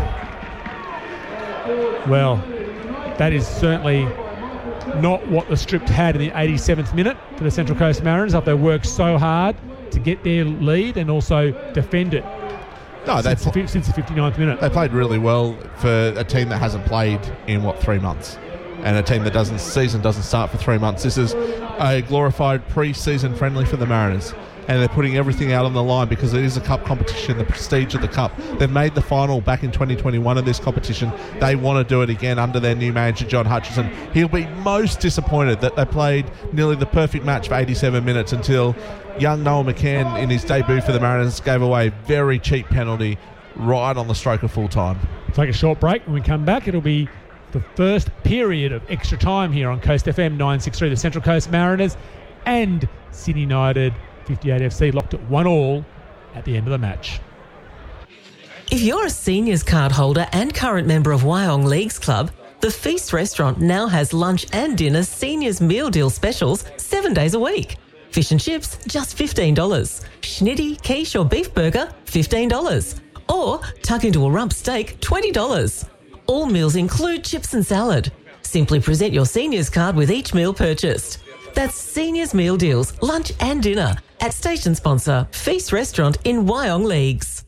[SPEAKER 1] Well, that is certainly not what the script had in the eighty-seventh minute for the Central Coast Mariners, after they worked so hard to get their lead and also defend it.
[SPEAKER 2] No, they
[SPEAKER 1] since, the,
[SPEAKER 2] pl-
[SPEAKER 1] since the fifty-ninth minute.
[SPEAKER 2] they played really well for a team that hasn't played in, what, three months. And a team that doesn't season doesn't start for three months. This is a glorified pre-season friendly for the Mariners. And they're putting everything out on the line because it is a cup competition, the prestige of the cup. They've made the final back in twenty twenty-one of this competition. They want to do it again under their new manager, John Hutchison. He'll be most disappointed that they played nearly the perfect match for eighty-seven minutes until young Noel McCann, in his debut for the Mariners, gave away a very cheap penalty right on the stroke of full time.
[SPEAKER 1] Take a short break. When we come back, it'll be the first period of extra time here on Coast F M nine sixty-three. The Central Coast Mariners and Sydney United fifty-eight F C locked at one all at the end of the match.
[SPEAKER 3] If you're a seniors card holder and current member of Wyong Leagues Club, the Feast Restaurant now has lunch and dinner seniors meal deal specials seven days a week. Fish and chips, just fifteen dollars. Schnitty, quiche or beef burger, fifteen dollars. Or tuck into a rump steak, twenty dollars. All meals include chips and salad. Simply present your seniors card with each meal purchased. That's Seniors Meal Deals, lunch and dinner at station sponsor Feast Restaurant in Wyong Leagues.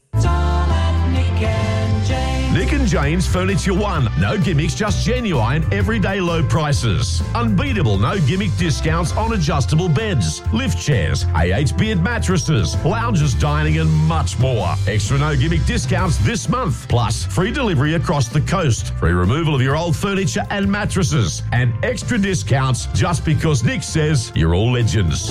[SPEAKER 4] Nick and Jane's Furniture One. No gimmicks, just genuine, everyday low prices. Unbeatable no gimmick discounts on adjustable beds, lift chairs, A H Beard mattresses, lounges, dining and much more. Extra no gimmick discounts this month. Plus, free delivery across the coast. Free removal of your old furniture and mattresses. And extra discounts just because Nick says you're all legends.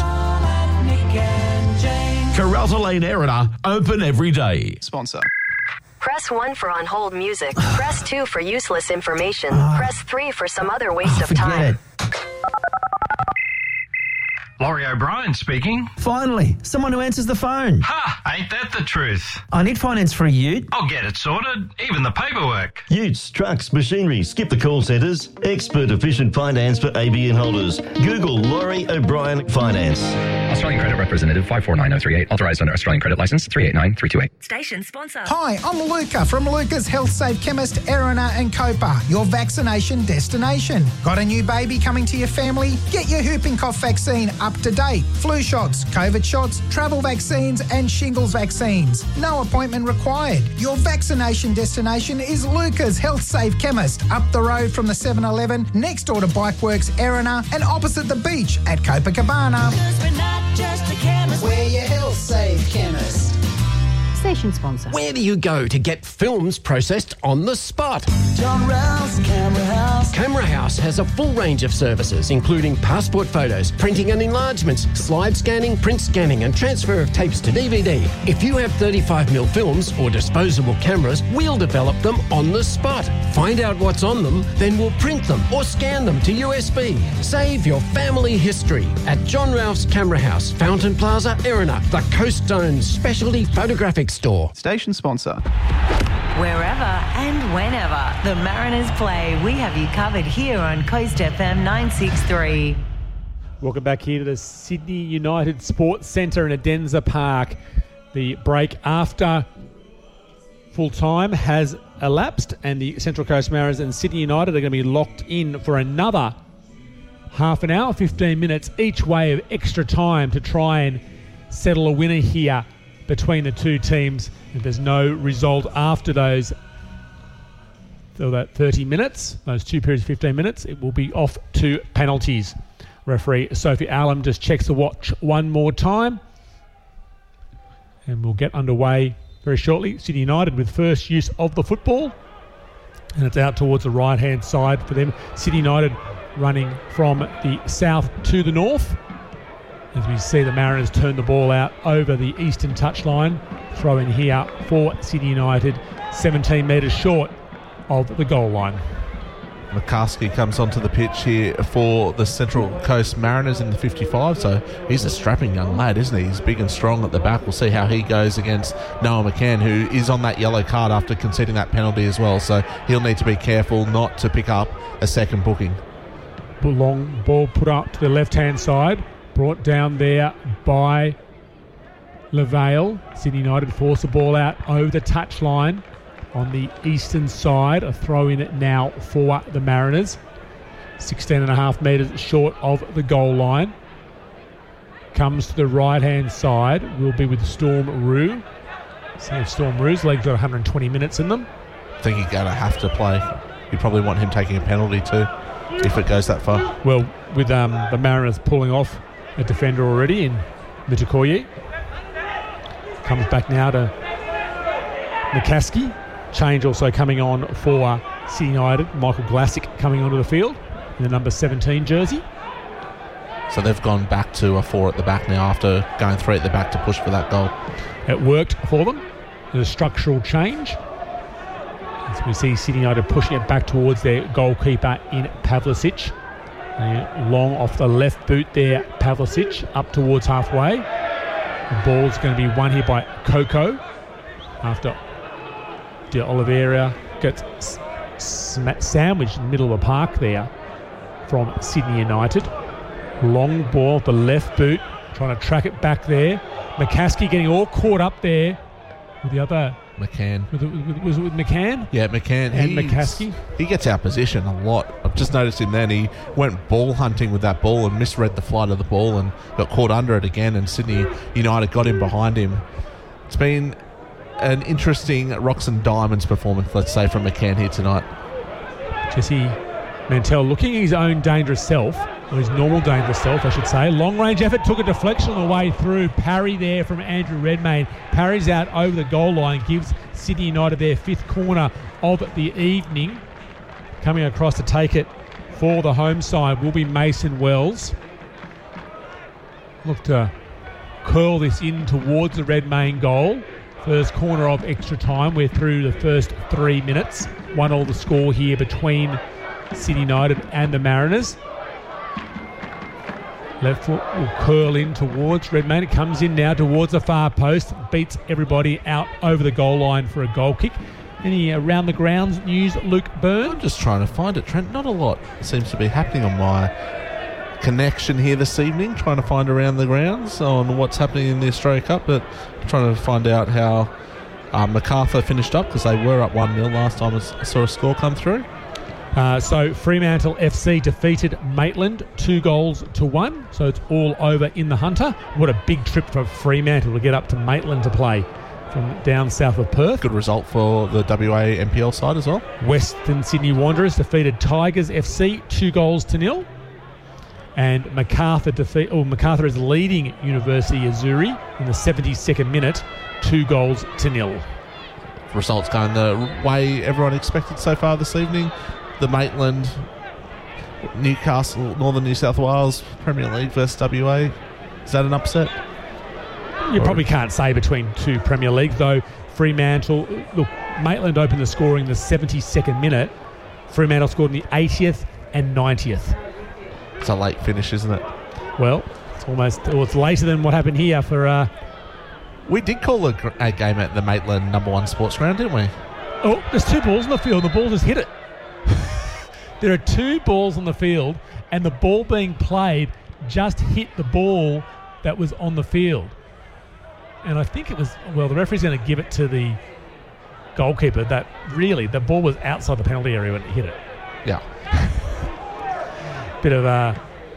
[SPEAKER 4] Caralta Lane Erina, open every day.
[SPEAKER 5] Sponsor.
[SPEAKER 6] Press one for on-hold music. Press two for useless information. Press three for some other waste of time.
[SPEAKER 7] Laurie O'Brien speaking.
[SPEAKER 8] Finally, someone who answers the phone.
[SPEAKER 7] Ha! Ain't that the truth?
[SPEAKER 8] I need finance for a ute.
[SPEAKER 7] I'll get it sorted, even the paperwork.
[SPEAKER 9] Utes, trucks, machinery, skip the call centres. Expert efficient finance for A B N holders. Google Laurie O'Brien Finance.
[SPEAKER 10] Australian Credit Representative five four nine zero three eight. Authorised under Australian Credit Licence three eight nine three two eight.
[SPEAKER 6] Station sponsor.
[SPEAKER 11] Hi, I'm Luca from Luca's Health Safe Chemist, Erina and Copa, your vaccination destination. Got a new baby coming to your family? Get your whooping cough vaccine up to date. Flu shots, COVID shots, travel vaccines and shingles vaccines. No appointment required. Your vaccination destination is Luca's Health Safe Chemist, up the road from the seven eleven, next door to Bikeworks Erina and opposite the beach at Copacabana.
[SPEAKER 12] We're not just a chemist.
[SPEAKER 11] We're your Health Safe Chemist.
[SPEAKER 13] Station sponsor.
[SPEAKER 14] Where do you go to get films processed on the spot?
[SPEAKER 12] John Rouse Camera House.
[SPEAKER 14] Camera House has a full range of services, including passport photos, printing and enlargements, slide scanning, print scanning, and transfer of tapes to D V D. If you have thirty-five millimeter films or disposable cameras, we'll develop them on the spot. Find out what's on them, then we'll print them or scan them to U S B. Save your family history at John Ralph's Camera House, Fountain Plaza, Erina, the Coast Zone's specialty photographic store.
[SPEAKER 5] Station sponsor.
[SPEAKER 15] Wherever and whenever the Mariners play, we have you covered here on Coast F M nine sixty-three.
[SPEAKER 1] Welcome back here to the Sydney United Sports Centre in Adenza Park. The break after full time has elapsed and the Central Coast Mariners and Sydney United are going to be locked in for another half an hour, fifteen minutes each way of extra time to try and settle a winner here between the two teams. If there's no result after those so that thirty minutes, those two periods of fifteen minutes, it will be off to penalties. Referee Sophie Allen just checks the watch one more time and we'll get underway very shortly. Sydney United with first use of the football and it's out towards the right hand side for them. Sydney United running from the south to the north as we see the Mariners turn the ball out over the eastern touchline. Throw in here for Sydney United, seventeen metres short of the goal line.
[SPEAKER 2] McCaskey comes onto the pitch here for the Central Coast Mariners in the fifty-five, so he's a strapping young lad, isn't he? He's big and strong at the back. We'll see how he goes against Noah McCann, who is on that yellow card after conceding that penalty as well, so he'll need to be careful not to pick up a second booking.
[SPEAKER 1] Long ball put up to the left-hand side, brought down there by LaVale. Sydney United force the ball out over the touchline on the eastern side. A throw in it now for the Mariners. sixteen and a half metres short of the goal line. Comes to the right-hand side. Will be with Storm Rue. See if Storm Rue's legs got one hundred twenty minutes in them.
[SPEAKER 2] I think he's going to have to play. You probably want him taking a penalty too, if it goes that far.
[SPEAKER 1] Well, with um, the Mariners pulling off a defender already in Mitakoye. Comes back now to McCaskey. Change also coming on for Sydney United. Michael Glassick coming onto the field in the number seventeen jersey.
[SPEAKER 2] So they've gone back to a four at the back now after going three at the back to push for that goal.
[SPEAKER 1] It worked for them. There's a structural change. As So we see Sydney United pushing it back towards their goalkeeper in Pavlicic. Uh, long off the left boot there, Pavlicic, up towards halfway. The ball's going to be won here by Coco after De Oliveira gets s- sm- sandwiched in the middle of the park there from Sydney United. Long ball off the left boot, trying to track it back there. McCaskey getting all caught up there with the other...
[SPEAKER 2] McCann.
[SPEAKER 1] With, with, was it with McCann?
[SPEAKER 2] Yeah, McCann.
[SPEAKER 1] And
[SPEAKER 2] He's-
[SPEAKER 1] McCaskey.
[SPEAKER 2] He gets out of position a lot. I've just noticed him then. He went ball hunting with that ball and misread the flight of the ball and got caught under it again, and Sydney United got in behind him. It's been an interesting Rocks and Diamonds performance, let's say, from McCann here tonight.
[SPEAKER 1] Jesse Mantell looking at his own dangerous self, or his normal dangerous self, I should say. Long range effort, took a deflection on the way through. Parry there from Andrew Redmayne. Parries out over the goal line, gives Sydney United their fifth corner of the evening. Coming across to take it for the home side will be Mason Wells. Look to curl this in towards the Redmayne goal. First corner of extra time. We're through the first three minutes. One all the score here between Sydney United and the Mariners. Left foot will curl in towards Redmayne. It comes in now towards the far post. Beats everybody out over the goal line for a goal kick. Any around the grounds news, Luke Byrne?
[SPEAKER 2] I'm just trying to find it, Trent. Not a lot seems to be happening on my connection here this evening, trying to find around the grounds on what's happening in the Australia Cup, but trying to find out how uh, MacArthur finished up, because they were up one nil last time I saw a score come through.
[SPEAKER 1] Uh, so Fremantle F C defeated Maitland two goals to one. So it's all over in the Hunter. What a big trip for Fremantle to get up to Maitland to play from down south of Perth.
[SPEAKER 2] Good result for the W A N P L side as well.
[SPEAKER 1] Western Sydney Wanderers defeated Tigers F C two goals to nil. And MacArthur defeat. Oh, MacArthur is leading University Azuri in the seventy-second minute, two goals to nil.
[SPEAKER 2] Results going the way everyone expected so far this evening. The Maitland, Newcastle, Northern New South Wales Premier League versus W A. Is that an upset?
[SPEAKER 1] You probably can't say between two Premier Leagues, though. Fremantle, look, Maitland opened the scoring in the seventy-second minute. Fremantle scored in the eightieth and ninetieth.
[SPEAKER 2] It's a late finish, isn't it?
[SPEAKER 1] Well, it's almost, well, it's later than what happened here for... Uh,
[SPEAKER 2] we did call a, a game at the Maitland number one sports ground, didn't we?
[SPEAKER 1] Oh, there's two balls in the field. The ball just hit it. There are two balls on the field, and the ball being played just hit the ball that was on the field. And I think it was, well, the referee's going to give it to the goalkeeper that really, the ball was outside the penalty area when it hit it.
[SPEAKER 2] Yeah.
[SPEAKER 1] Bit of uh,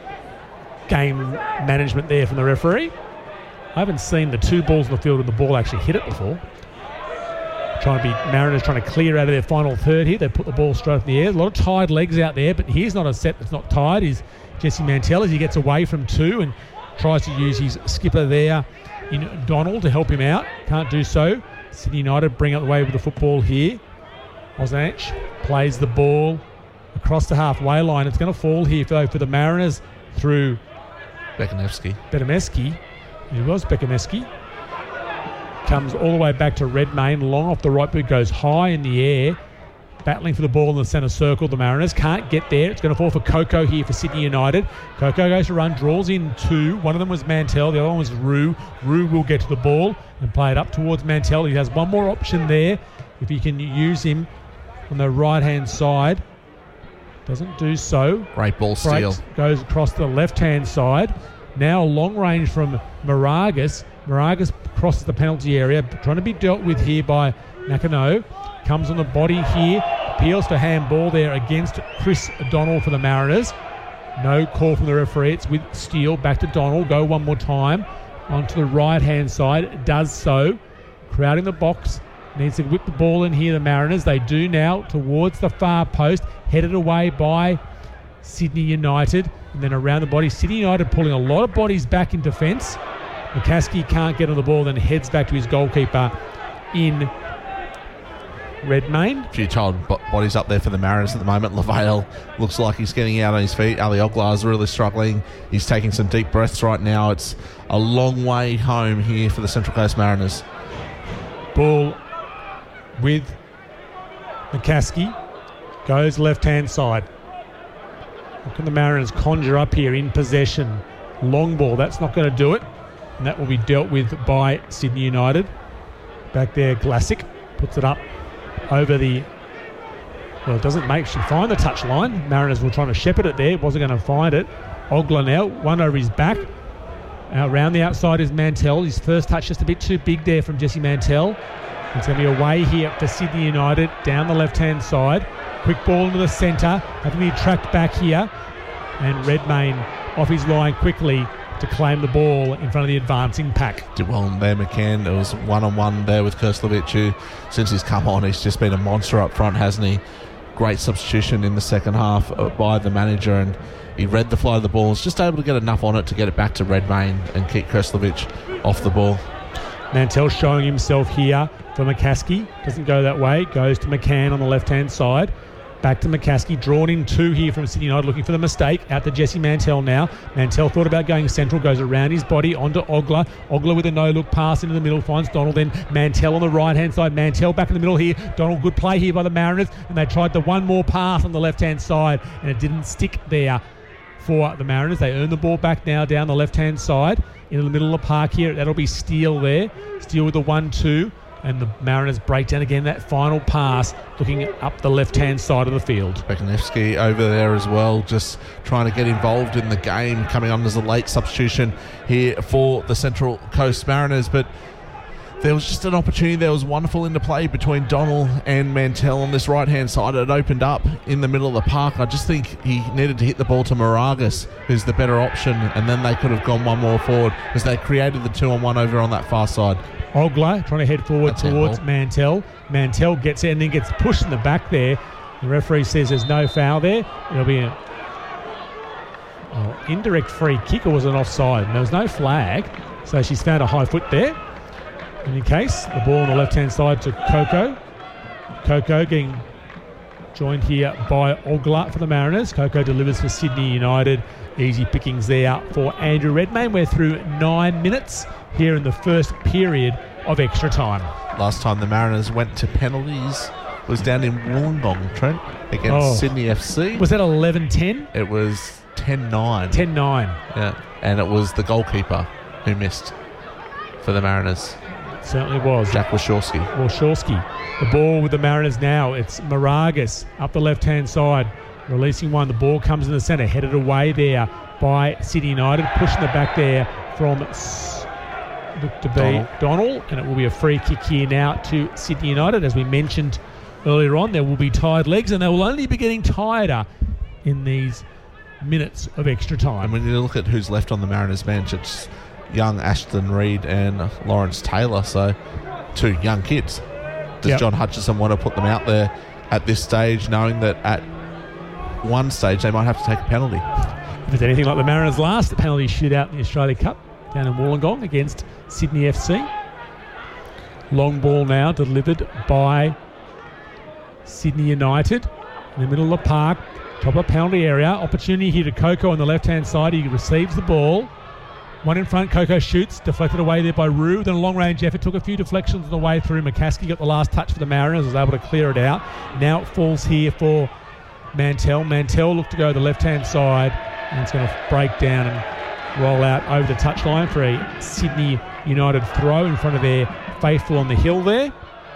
[SPEAKER 1] game management there from the referee. I haven't seen the two balls on the field and the ball actually hit it before. Trying to be Mariners trying to clear out of their final third here. They put the ball straight in the air. A lot of tired legs out there, but here's not a set that's not tired. Is Jesse Mantell as he gets away from two and tries to use his skipper there in Donald to help him out. Can't do so. Sydney United bring up the way with the football here. Ozanich plays the ball across the halfway line. It's going to fall here though for the Mariners through
[SPEAKER 2] Bekanevsky.
[SPEAKER 1] Bekanevsky. It was Bekanevsky. Comes all the way back to Redmayne, long off the right boot, goes high in the air, battling for the ball in the centre circle. The Mariners can't get there. It's going to fall for Coco here for Sydney United. Coco goes to run, draws in two. One of them was Mantell, the other one was Rue. Rue will get to the ball and play it up towards Mantell. He has one more option there if he can use him on the right-hand side. Doesn't do so.
[SPEAKER 2] Great ball steal.
[SPEAKER 1] Goes across the left-hand side. Now long range from Moragas. Moragas crosses the penalty area, trying to be dealt with here by Nakano. Comes on the body here. Appeals to handball there against Chris Donald for the Mariners. No call from the referee. It's with Steele. Back to Donald. Go one more time. Onto the right-hand side. Does so. Crowding the box. Needs to whip the ball in here, the Mariners. They do now towards the far post. Headed away by Sydney United. And then around the body. Sydney United pulling a lot of bodies back in defence. McCaskey can't get on the ball, then heads back to his goalkeeper in Redmayne.
[SPEAKER 2] A few child bodies up there for the Mariners at the moment. Lavale looks like he's getting out on his feet. Ali Oglar is really struggling. He's taking some deep breaths right now. It's a long way home here for the Central Coast Mariners.
[SPEAKER 1] Ball with McCaskey goes left-hand side. What can the Mariners conjure up here in possession? Long ball, that's not going to do it. And that will be dealt with by Sydney United. Back there, Glassick puts it up over the... Well, it doesn't make she find the touch line. Mariners were trying to shepherd it there. Wasn't going to find it. Ogler now, one over his back. Uh, around the outside is Mantell. His first touch just a bit too big there from Jesse Mantell. It's going to be away here for Sydney United down the left-hand side. Quick ball into the centre. Having to be tracked back here. And Redmayne off his line quickly to claim the ball in front of the advancing pack.
[SPEAKER 2] Did well there, McCann. It was one-on-one there with Kurslovic, who, since he's come on, he's just been a monster up front, hasn't he? Great substitution in the second half by the manager, and he read the fly of the ball. Was just able to get enough on it to get it back to Redmayne and keep Kurslovic off the ball.
[SPEAKER 1] Mantell showing himself here for McCaskey. Doesn't go that way. Goes to McCann on the left-hand side. Back to McCaskey. Drawn in two here from Sydney United, looking for the mistake. Out to Jesse Mantell now. Mantell thought about going central. Goes around his body onto Ogler. Ogler with a no-look pass into the middle. Finds Donald. Then Mantell on the right-hand side. Mantell back in the middle here. Donald, good play here by the Mariners. And they tried the one more pass on the left-hand side. And it didn't stick there for the Mariners. They earn the ball back now down the left-hand side. Into the middle of the park here. That'll be Steele there. Steele with the one two. And the Mariners break down again that final pass, looking up the left-hand side of the field.
[SPEAKER 2] Bekanevsky over there as well, just trying to get involved in the game, coming on as a late substitution here for the Central Coast Mariners. But there was just an opportunity. There was wonderful interplay between Donald and Mantell on this right-hand side. It opened up in the middle of the park. I just think he needed to hit the ball to Moragas, who's the better option, and then they could have gone one more forward because they created the two-on-one over on that far side.
[SPEAKER 1] Ogler trying to head forward
[SPEAKER 2] That's
[SPEAKER 1] towards Mantell. Mantell gets it and then gets pushed in the back there. The referee says there's no foul there. It'll be an oh, indirect free kick, or was it offside? And there was no flag, so she's found a high foot there. In any case, the ball on the left-hand side to Coco. Coco getting joined here by Ogler for the Mariners. Coco delivers for Sydney United. Easy pickings there for Andrew Redmayne. We're through nine minutes here in the first period of extra time.
[SPEAKER 2] Last time the Mariners went to penalties was down in Wollongong, Trent, against
[SPEAKER 1] Oh.
[SPEAKER 2] Sydney F C.
[SPEAKER 1] Was that eleven ten?
[SPEAKER 2] It was ten nine.
[SPEAKER 1] ten nine.
[SPEAKER 2] Yeah, and it was the goalkeeper who missed for the Mariners.
[SPEAKER 1] Certainly was.
[SPEAKER 2] Jack Wachowski.
[SPEAKER 1] Wachowski. The ball with the Mariners now. It's Moragas up the left-hand side. Releasing one. The ball comes in the centre. Headed away there by Sydney United. Pushing the back there from S- look to be
[SPEAKER 2] Donald.
[SPEAKER 1] Donald. And it will be a free kick here now to Sydney United. As we mentioned earlier on, there will be tired legs, and they will only be getting tireder in these minutes of extra time.
[SPEAKER 2] And when you look at who's left on the Mariners bench, it's young Ashton Reid and Lawrence Taylor, so two young kids. Does
[SPEAKER 1] Yep.
[SPEAKER 2] John Hutchison want to put them out there at this stage, knowing that at one stage they might have to take a penalty?
[SPEAKER 1] If it's anything like the Mariners' last penalty shootout in the Australia Cup down in Wollongong against Sydney F C. Long ball now delivered by Sydney United in the middle of the park, top of penalty area. Opportunity here to Coco on the left-hand side. He receives the ball. One in front, Coco shoots, deflected away there by Rue. Then a long-range effort, took a few deflections on the way through. McCaskey got the last touch for the Mariners, was able to clear it out. Now it falls here for Mantell. Mantell looked to go to the left-hand side, and it's going to break down and roll out over the touchline for a Sydney United throw in front of their faithful on the hill there.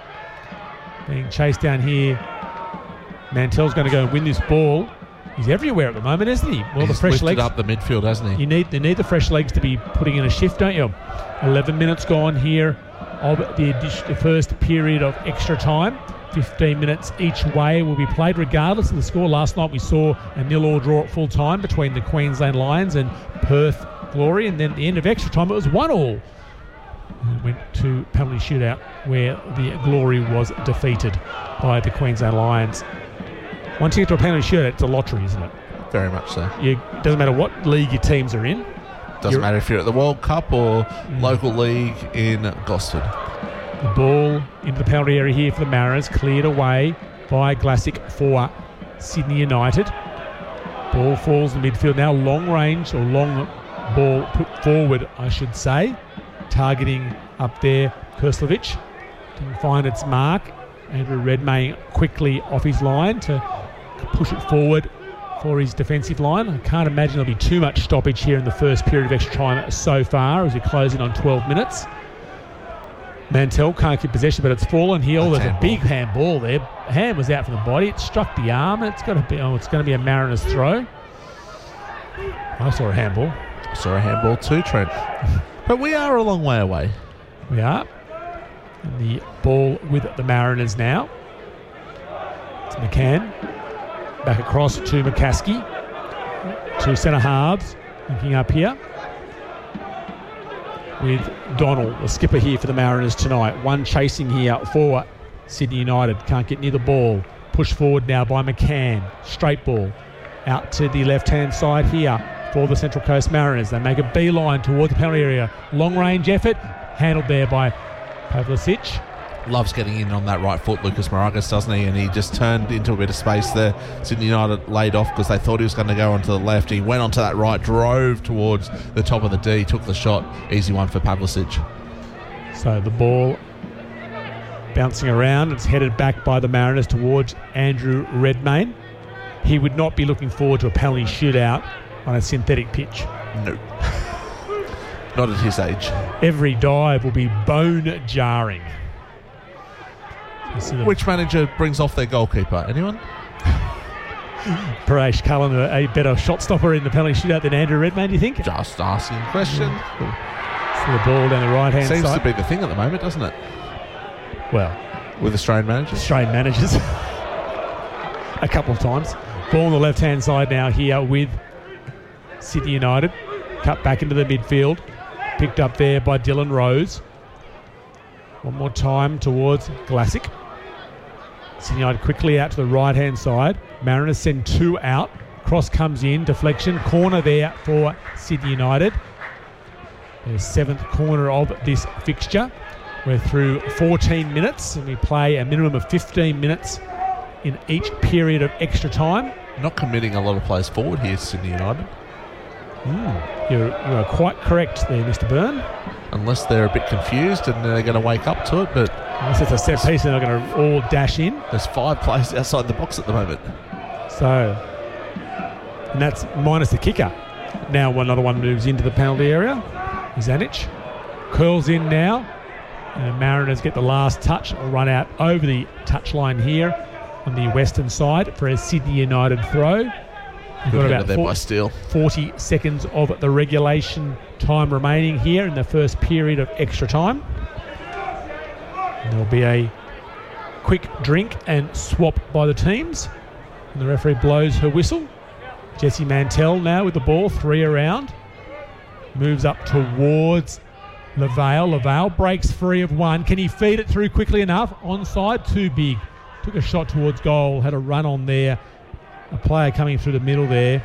[SPEAKER 1] Being chased down here. Mantell's going to go and win this ball. He's everywhere at the moment, isn't he? Well,
[SPEAKER 2] He's
[SPEAKER 1] the fresh
[SPEAKER 2] lifted
[SPEAKER 1] legs
[SPEAKER 2] up the midfield, hasn't he?
[SPEAKER 1] You need they need the fresh legs to be putting in a shift, don't you? Eleven minutes gone here of the, addition, the first period of extra time. Fifteen minutes each way will be played, regardless of the score. Last night we saw a nil-all draw at full time between the Queensland Lions and Perth Glory, and then at the end of extra time it was one-all. It went to penalty shootout where the Glory was defeated by the Queensland Lions. Once you get to a penalty shootout, it's a lottery, isn't it?
[SPEAKER 2] Very much so.
[SPEAKER 1] It doesn't matter what league your teams are in.
[SPEAKER 2] Doesn't
[SPEAKER 1] You're-
[SPEAKER 2] matter if you're at the World Cup or local league in Gosford.
[SPEAKER 1] The ball into the penalty area here for the Mariners, cleared away by Glassick for Sydney United. Ball falls in the midfield now, long range or long ball put forward, I should say. Targeting up there, Kurslovic. Didn't find its mark. Andrew Redmayne quickly off his line to push it forward for his defensive line. I can't imagine there'll be too much stoppage here in the first period of extra time so far as we close in on twelve minutes. Mantell can't keep possession, but it's fallen here. There's a big handball there. Hand was out from the body. It struck the arm. It's got to be. Oh, it's going to be a Mariners throw. I saw a handball.
[SPEAKER 2] I saw a handball too, Trent. But we are a long way away.
[SPEAKER 1] We are. And the ball with the Mariners now. It's McCann. Back across to McCaskey. Two centre halves. Looking up here. With Donald, the skipper here for the Mariners tonight. One chasing here for Sydney United. Can't get near the ball. Pushed forward now by McCann. Straight ball. Out to the left-hand side here for the Central Coast Mariners. They make a beeline towards the penalty area. Long-range effort. Handled there by Pavlicic.
[SPEAKER 2] Loves getting in on that right foot, Lucas Maragos, doesn't he? And he just turned into a bit of space there. Sydney United laid off because they thought he was going to go onto the left. He went onto that right, drove towards the top of the D, took the shot. Easy one for Pavlicic.
[SPEAKER 1] So the ball bouncing around. It's headed back by the Mariners towards Andrew Redmayne. He would not be looking forward to a penalty shootout on a synthetic pitch.
[SPEAKER 2] No. Not at his age.
[SPEAKER 1] Every dive will be bone-jarring.
[SPEAKER 2] Which manager brings off their goalkeeper? Anyone?
[SPEAKER 1] Paresh Cullen, a better shot stopper in the penalty shootout than Andrew Redmayne, do you think?
[SPEAKER 2] Just asking a question.
[SPEAKER 1] So the ball down the right-hand
[SPEAKER 2] Seems
[SPEAKER 1] side.
[SPEAKER 2] to be the thing at the moment, doesn't it?
[SPEAKER 1] Well,
[SPEAKER 2] with Australian managers?
[SPEAKER 1] Australian managers. A couple of times. Ball on the left-hand side now here with Sydney United. Cut back into the midfield. Picked up there by Dylan Rose. One more time towards Glassick. Sydney United quickly out to the right-hand side. Mariners send two out. Cross comes in. Deflection. Corner there for Sydney United. The seventh corner of this fixture. We're through fourteen minutes and we play a minimum of fifteen minutes in each period of extra time.
[SPEAKER 2] Not committing a lot of players forward here, Sydney United.
[SPEAKER 1] Mm, you're, you are quite correct there, Mister Byrne.
[SPEAKER 2] Unless they're a bit confused and they're going to wake up to it, but
[SPEAKER 1] unless it's a set piece and they're going to all dash in.
[SPEAKER 2] There's five players outside the box at the moment.
[SPEAKER 1] So, and that's minus the kicker. Now another one moves into the penalty area. Zanic curls in now, and the Mariners get the last touch. Or run out over the touchline here on the western side for a Sydney United throw. We've got about
[SPEAKER 2] there by Steele.
[SPEAKER 1] forty seconds of the regulation time remaining here in the first period of extra time. And there'll be a quick drink and swap by the teams. And the referee blows her whistle. Jesse Mantell now with the ball, three around. Moves up towards LaVale. LaVale breaks free of one. Can he feed it through quickly enough? Onside, too big. Took a shot towards goal, had a run on there. A player coming through the middle there.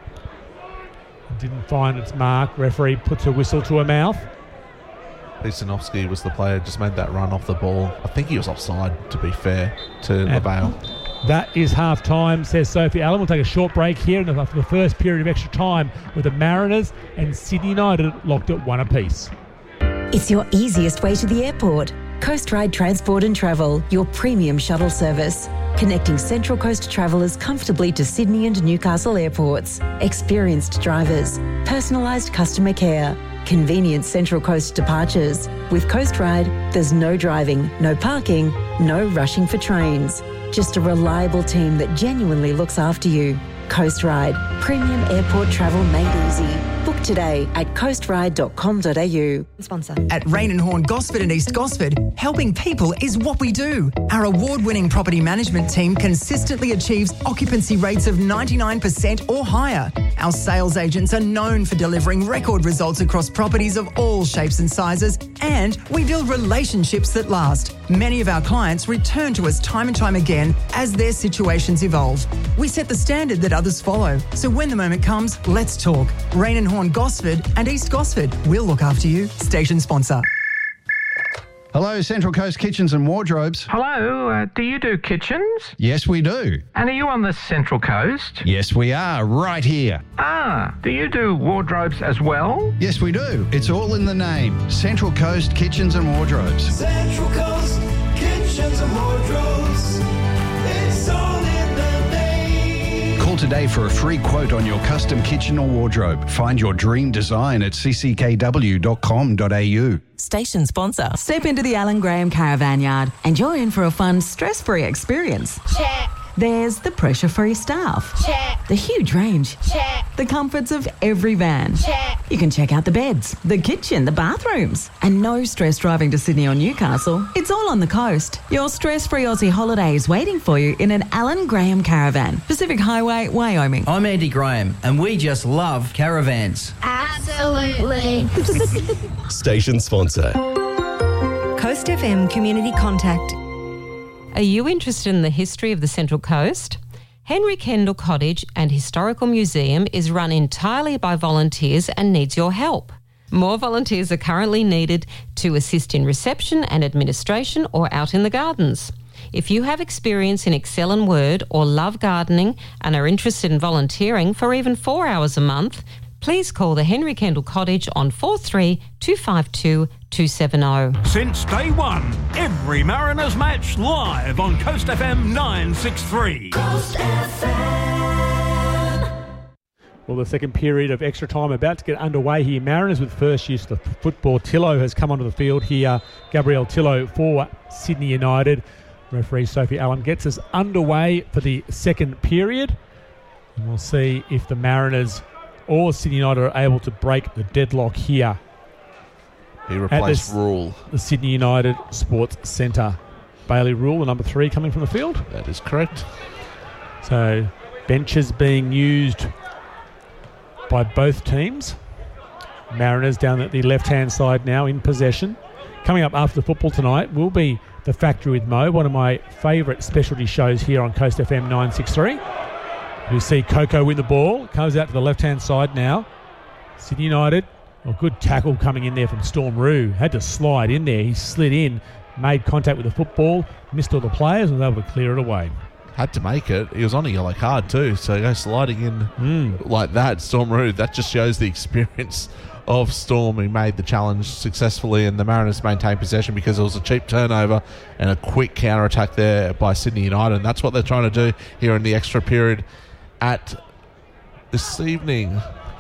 [SPEAKER 1] Didn't find its mark. Referee puts a whistle to her mouth.
[SPEAKER 2] Pisanovsky was the player, just made that run off the ball. I think he was offside, to be fair, to
[SPEAKER 1] And
[SPEAKER 2] LaVale.
[SPEAKER 1] That is half time, says Sophie Allen. We'll take a short break here in the, the first period of extra time with the Mariners and Sydney United locked at one apiece.
[SPEAKER 5] It's your easiest way to the airport. Coast Ride Transport and Travel, your premium shuttle service. Connecting Central Coast travellers comfortably to Sydney and Newcastle airports. Experienced drivers. Personalised customer care. Convenient Central Coast departures. With Coast Ride, there's no driving, no parking, no rushing for trains. Just a reliable team that genuinely looks after you. Coast Ride. Premium airport travel made easy. Book today at coast ride dot com dot a u.
[SPEAKER 16] Sponsor. At Rain and Horn Gosford and East Gosford, helping people is what we do. Our award-winning property management team consistently achieves occupancy rates of ninety-nine percent or higher. Our sales agents are known for delivering record results across properties of all shapes and sizes, and we build relationships that last. Many of our clients return to us time and time again as their situations evolve. We set the standard that others follow. So when the moment comes, let's talk. Rain and Horn Gosford and East Gosford. We'll look after you. Station sponsor.
[SPEAKER 17] Hello, Central Coast Kitchens and Wardrobes.
[SPEAKER 18] Hello, uh, do you do kitchens?
[SPEAKER 17] Yes, we do.
[SPEAKER 18] And are you on the Central Coast?
[SPEAKER 17] Yes, we are, right here.
[SPEAKER 18] Ah, do you do wardrobes as well?
[SPEAKER 17] Yes, we do. It's all in the name. Central Coast Kitchens and Wardrobes.
[SPEAKER 12] Central Coast Kitchens kitchens and wardrobes. It's all in the name.
[SPEAKER 17] Call today for a free quote on your custom kitchen or wardrobe. Find your dream design at c c k w dot com dot a u.
[SPEAKER 3] Station sponsor.
[SPEAKER 5] Step into the Alan Graham Caravan Yard and you're in for a fun, stress-free experience.
[SPEAKER 12] Check.
[SPEAKER 5] There's the pressure-free staff.
[SPEAKER 12] Check.
[SPEAKER 5] The huge range.
[SPEAKER 12] Check.
[SPEAKER 5] The comforts of every van.
[SPEAKER 12] Check.
[SPEAKER 5] You can check out the beds, the kitchen, the bathrooms. And no stress driving to Sydney or Newcastle. It's all on the coast. Your stress-free Aussie holiday is waiting for you in an Alan Graham Caravan. Pacific Highway, Wyoming.
[SPEAKER 8] I'm Andy Graham, and we just love caravans.
[SPEAKER 12] Absolutely.
[SPEAKER 19] Station sponsor.
[SPEAKER 20] Coast F M Community Contact. Are you interested in the history of the Central Coast? Henry Kendall Cottage and Historical Museum is run entirely by volunteers and needs your help. More volunteers are currently needed to assist in reception and administration or out in the gardens. If you have experience in Excel and Word or love gardening and are interested in volunteering for even four hours a month, please call the Henry Kendall Cottage on four three two five two two seven zero.
[SPEAKER 21] Since day one, every Mariners match live on Coast F M nine sixty-three.
[SPEAKER 12] Coast F M.
[SPEAKER 1] Well, the second period of extra time about to get underway here. Mariners with first use of the football. Tillo has come onto the field here. Gabrielle Tillo for Sydney United. Referee Sophie Allen gets us underway for the second period. And we'll see if the Mariners or Sydney United are able to break the deadlock here.
[SPEAKER 2] He replaced
[SPEAKER 1] the,
[SPEAKER 2] Rule.
[SPEAKER 1] The Sydney United Sports Centre. Bailey Rule, the number three, coming from the field.
[SPEAKER 2] That is correct.
[SPEAKER 1] So benches being used by both teams. Mariners down at the left-hand side now in possession. Coming up after the football tonight will be The Factory with Mo, one of my favourite specialty shows here on Coast F M nine sixty-three. We see Coco win the ball. Comes out to the left-hand side now. Sydney United, a good tackle coming in there from Storm Rue. Had to slide in there. He slid in, made contact with the football, missed all the players and was able to clear it away.
[SPEAKER 2] Had to make it. He was on a yellow card too, so go sliding in
[SPEAKER 1] mm.
[SPEAKER 2] like that, Storm Rue, that just shows the experience of Storm. He made the challenge successfully and the Mariners maintained possession because it was a cheap turnover and a quick counter-attack there by Sydney United, and that's what they're trying to do here in the extra period at this evening.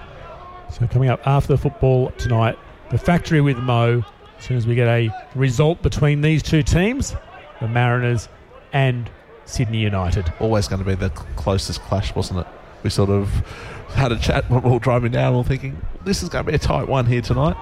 [SPEAKER 1] So coming up after the football tonight, The Factory with Mo. As soon as we get a result between these two teams, the Mariners and Sydney United.
[SPEAKER 2] Always going to be the closest clash, wasn't it? We sort of had a chat when we were driving down and we were thinking, this is going to be a tight one here tonight.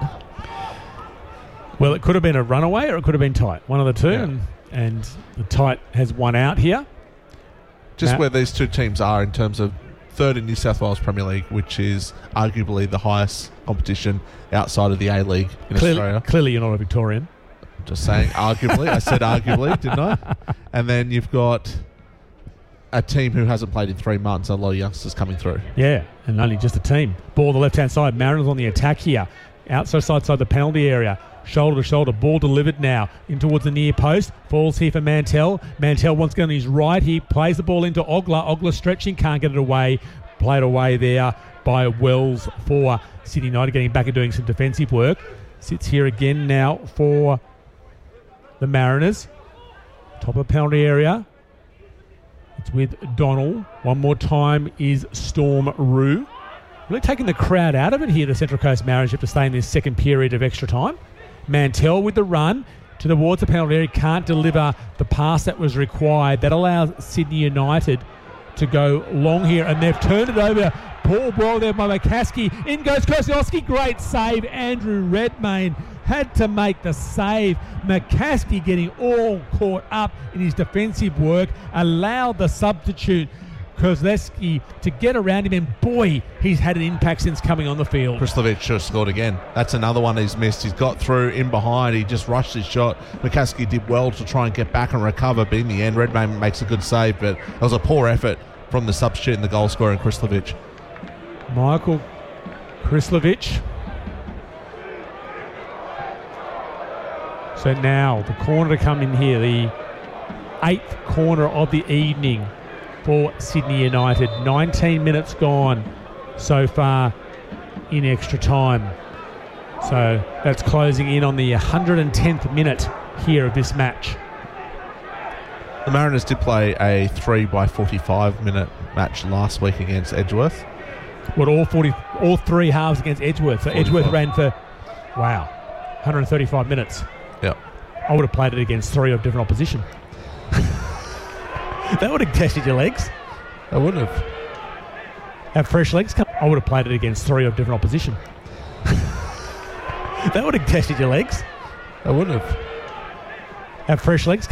[SPEAKER 1] Well, it could have been a runaway or it could have been tight. One of the two,
[SPEAKER 2] Yeah.
[SPEAKER 1] and, and the tight has won out here.
[SPEAKER 2] Just
[SPEAKER 1] Matt?
[SPEAKER 2] where these two teams are in terms of third in New South Wales Premier League, which is arguably the highest competition outside of the A-League in
[SPEAKER 1] Clearly,
[SPEAKER 2] Australia.
[SPEAKER 1] clearly you're not a Victorian.
[SPEAKER 2] Just saying, arguably. I said arguably, didn't I? And then you've got a team who hasn't played in three months, a lot of youngsters coming through.
[SPEAKER 1] Yeah, and only just a team. Ball on the left-hand side. Mariners on the attack here. Outside side, side the penalty area. Shoulder to shoulder. Ball delivered now in towards the near post. Falls here for Mantell. Mantell wants to go on his right. He plays the ball into Ogler. Ogler stretching. Can't get it away. Played away there by Wells for Sydney United, getting back and doing some defensive work. Sits here again now for the Mariners. Top of the penalty area. It's with Donald. One more time is Storm Rue. Really taking the crowd out of it here, the Central Coast Mariners have to stay in this second period of extra time. Mantell with the run to towards the penalty area. Can't deliver the pass that was required. That allows Sydney United to go long here, and they've turned it over. Poor ball there by McCaskey. In goes Krasnowski. Great save. Andrew Redmayne had to make the save. McCaskey getting all caught up in his defensive work, allowed the substitute Krasnowski to get around him, and boy, he's had an impact since coming on the field.
[SPEAKER 2] Krislovic should have scored again. That's another one he's missed. He's got through in behind. He just rushed his shot. McCaskey did well to try and get back and recover, but in the end, Redmayne makes a good save, but it was a poor effort from the substitute and the goal scorer in Krislovic.
[SPEAKER 1] Michael Krislovic. So now the corner to come in here, the eighth corner of the evening for Sydney United. nineteen minutes gone so far in extra time. So that's closing in on the one hundred tenth minute here of this match.
[SPEAKER 2] The Mariners did play a three by forty-five minute match last week against Edgeworth.
[SPEAKER 1] What, all forty, all three halves against Edgeworth? So Edgeworth ran for, wow, one hundred thirty-five minutes.
[SPEAKER 2] Yep.
[SPEAKER 1] I would have played it against three of different opposition. That would have tested your legs.
[SPEAKER 2] I would have.
[SPEAKER 1] Have fresh legs come. I would have played it against three of different opposition. That would have tested your legs.
[SPEAKER 2] I would have.
[SPEAKER 1] Have fresh legs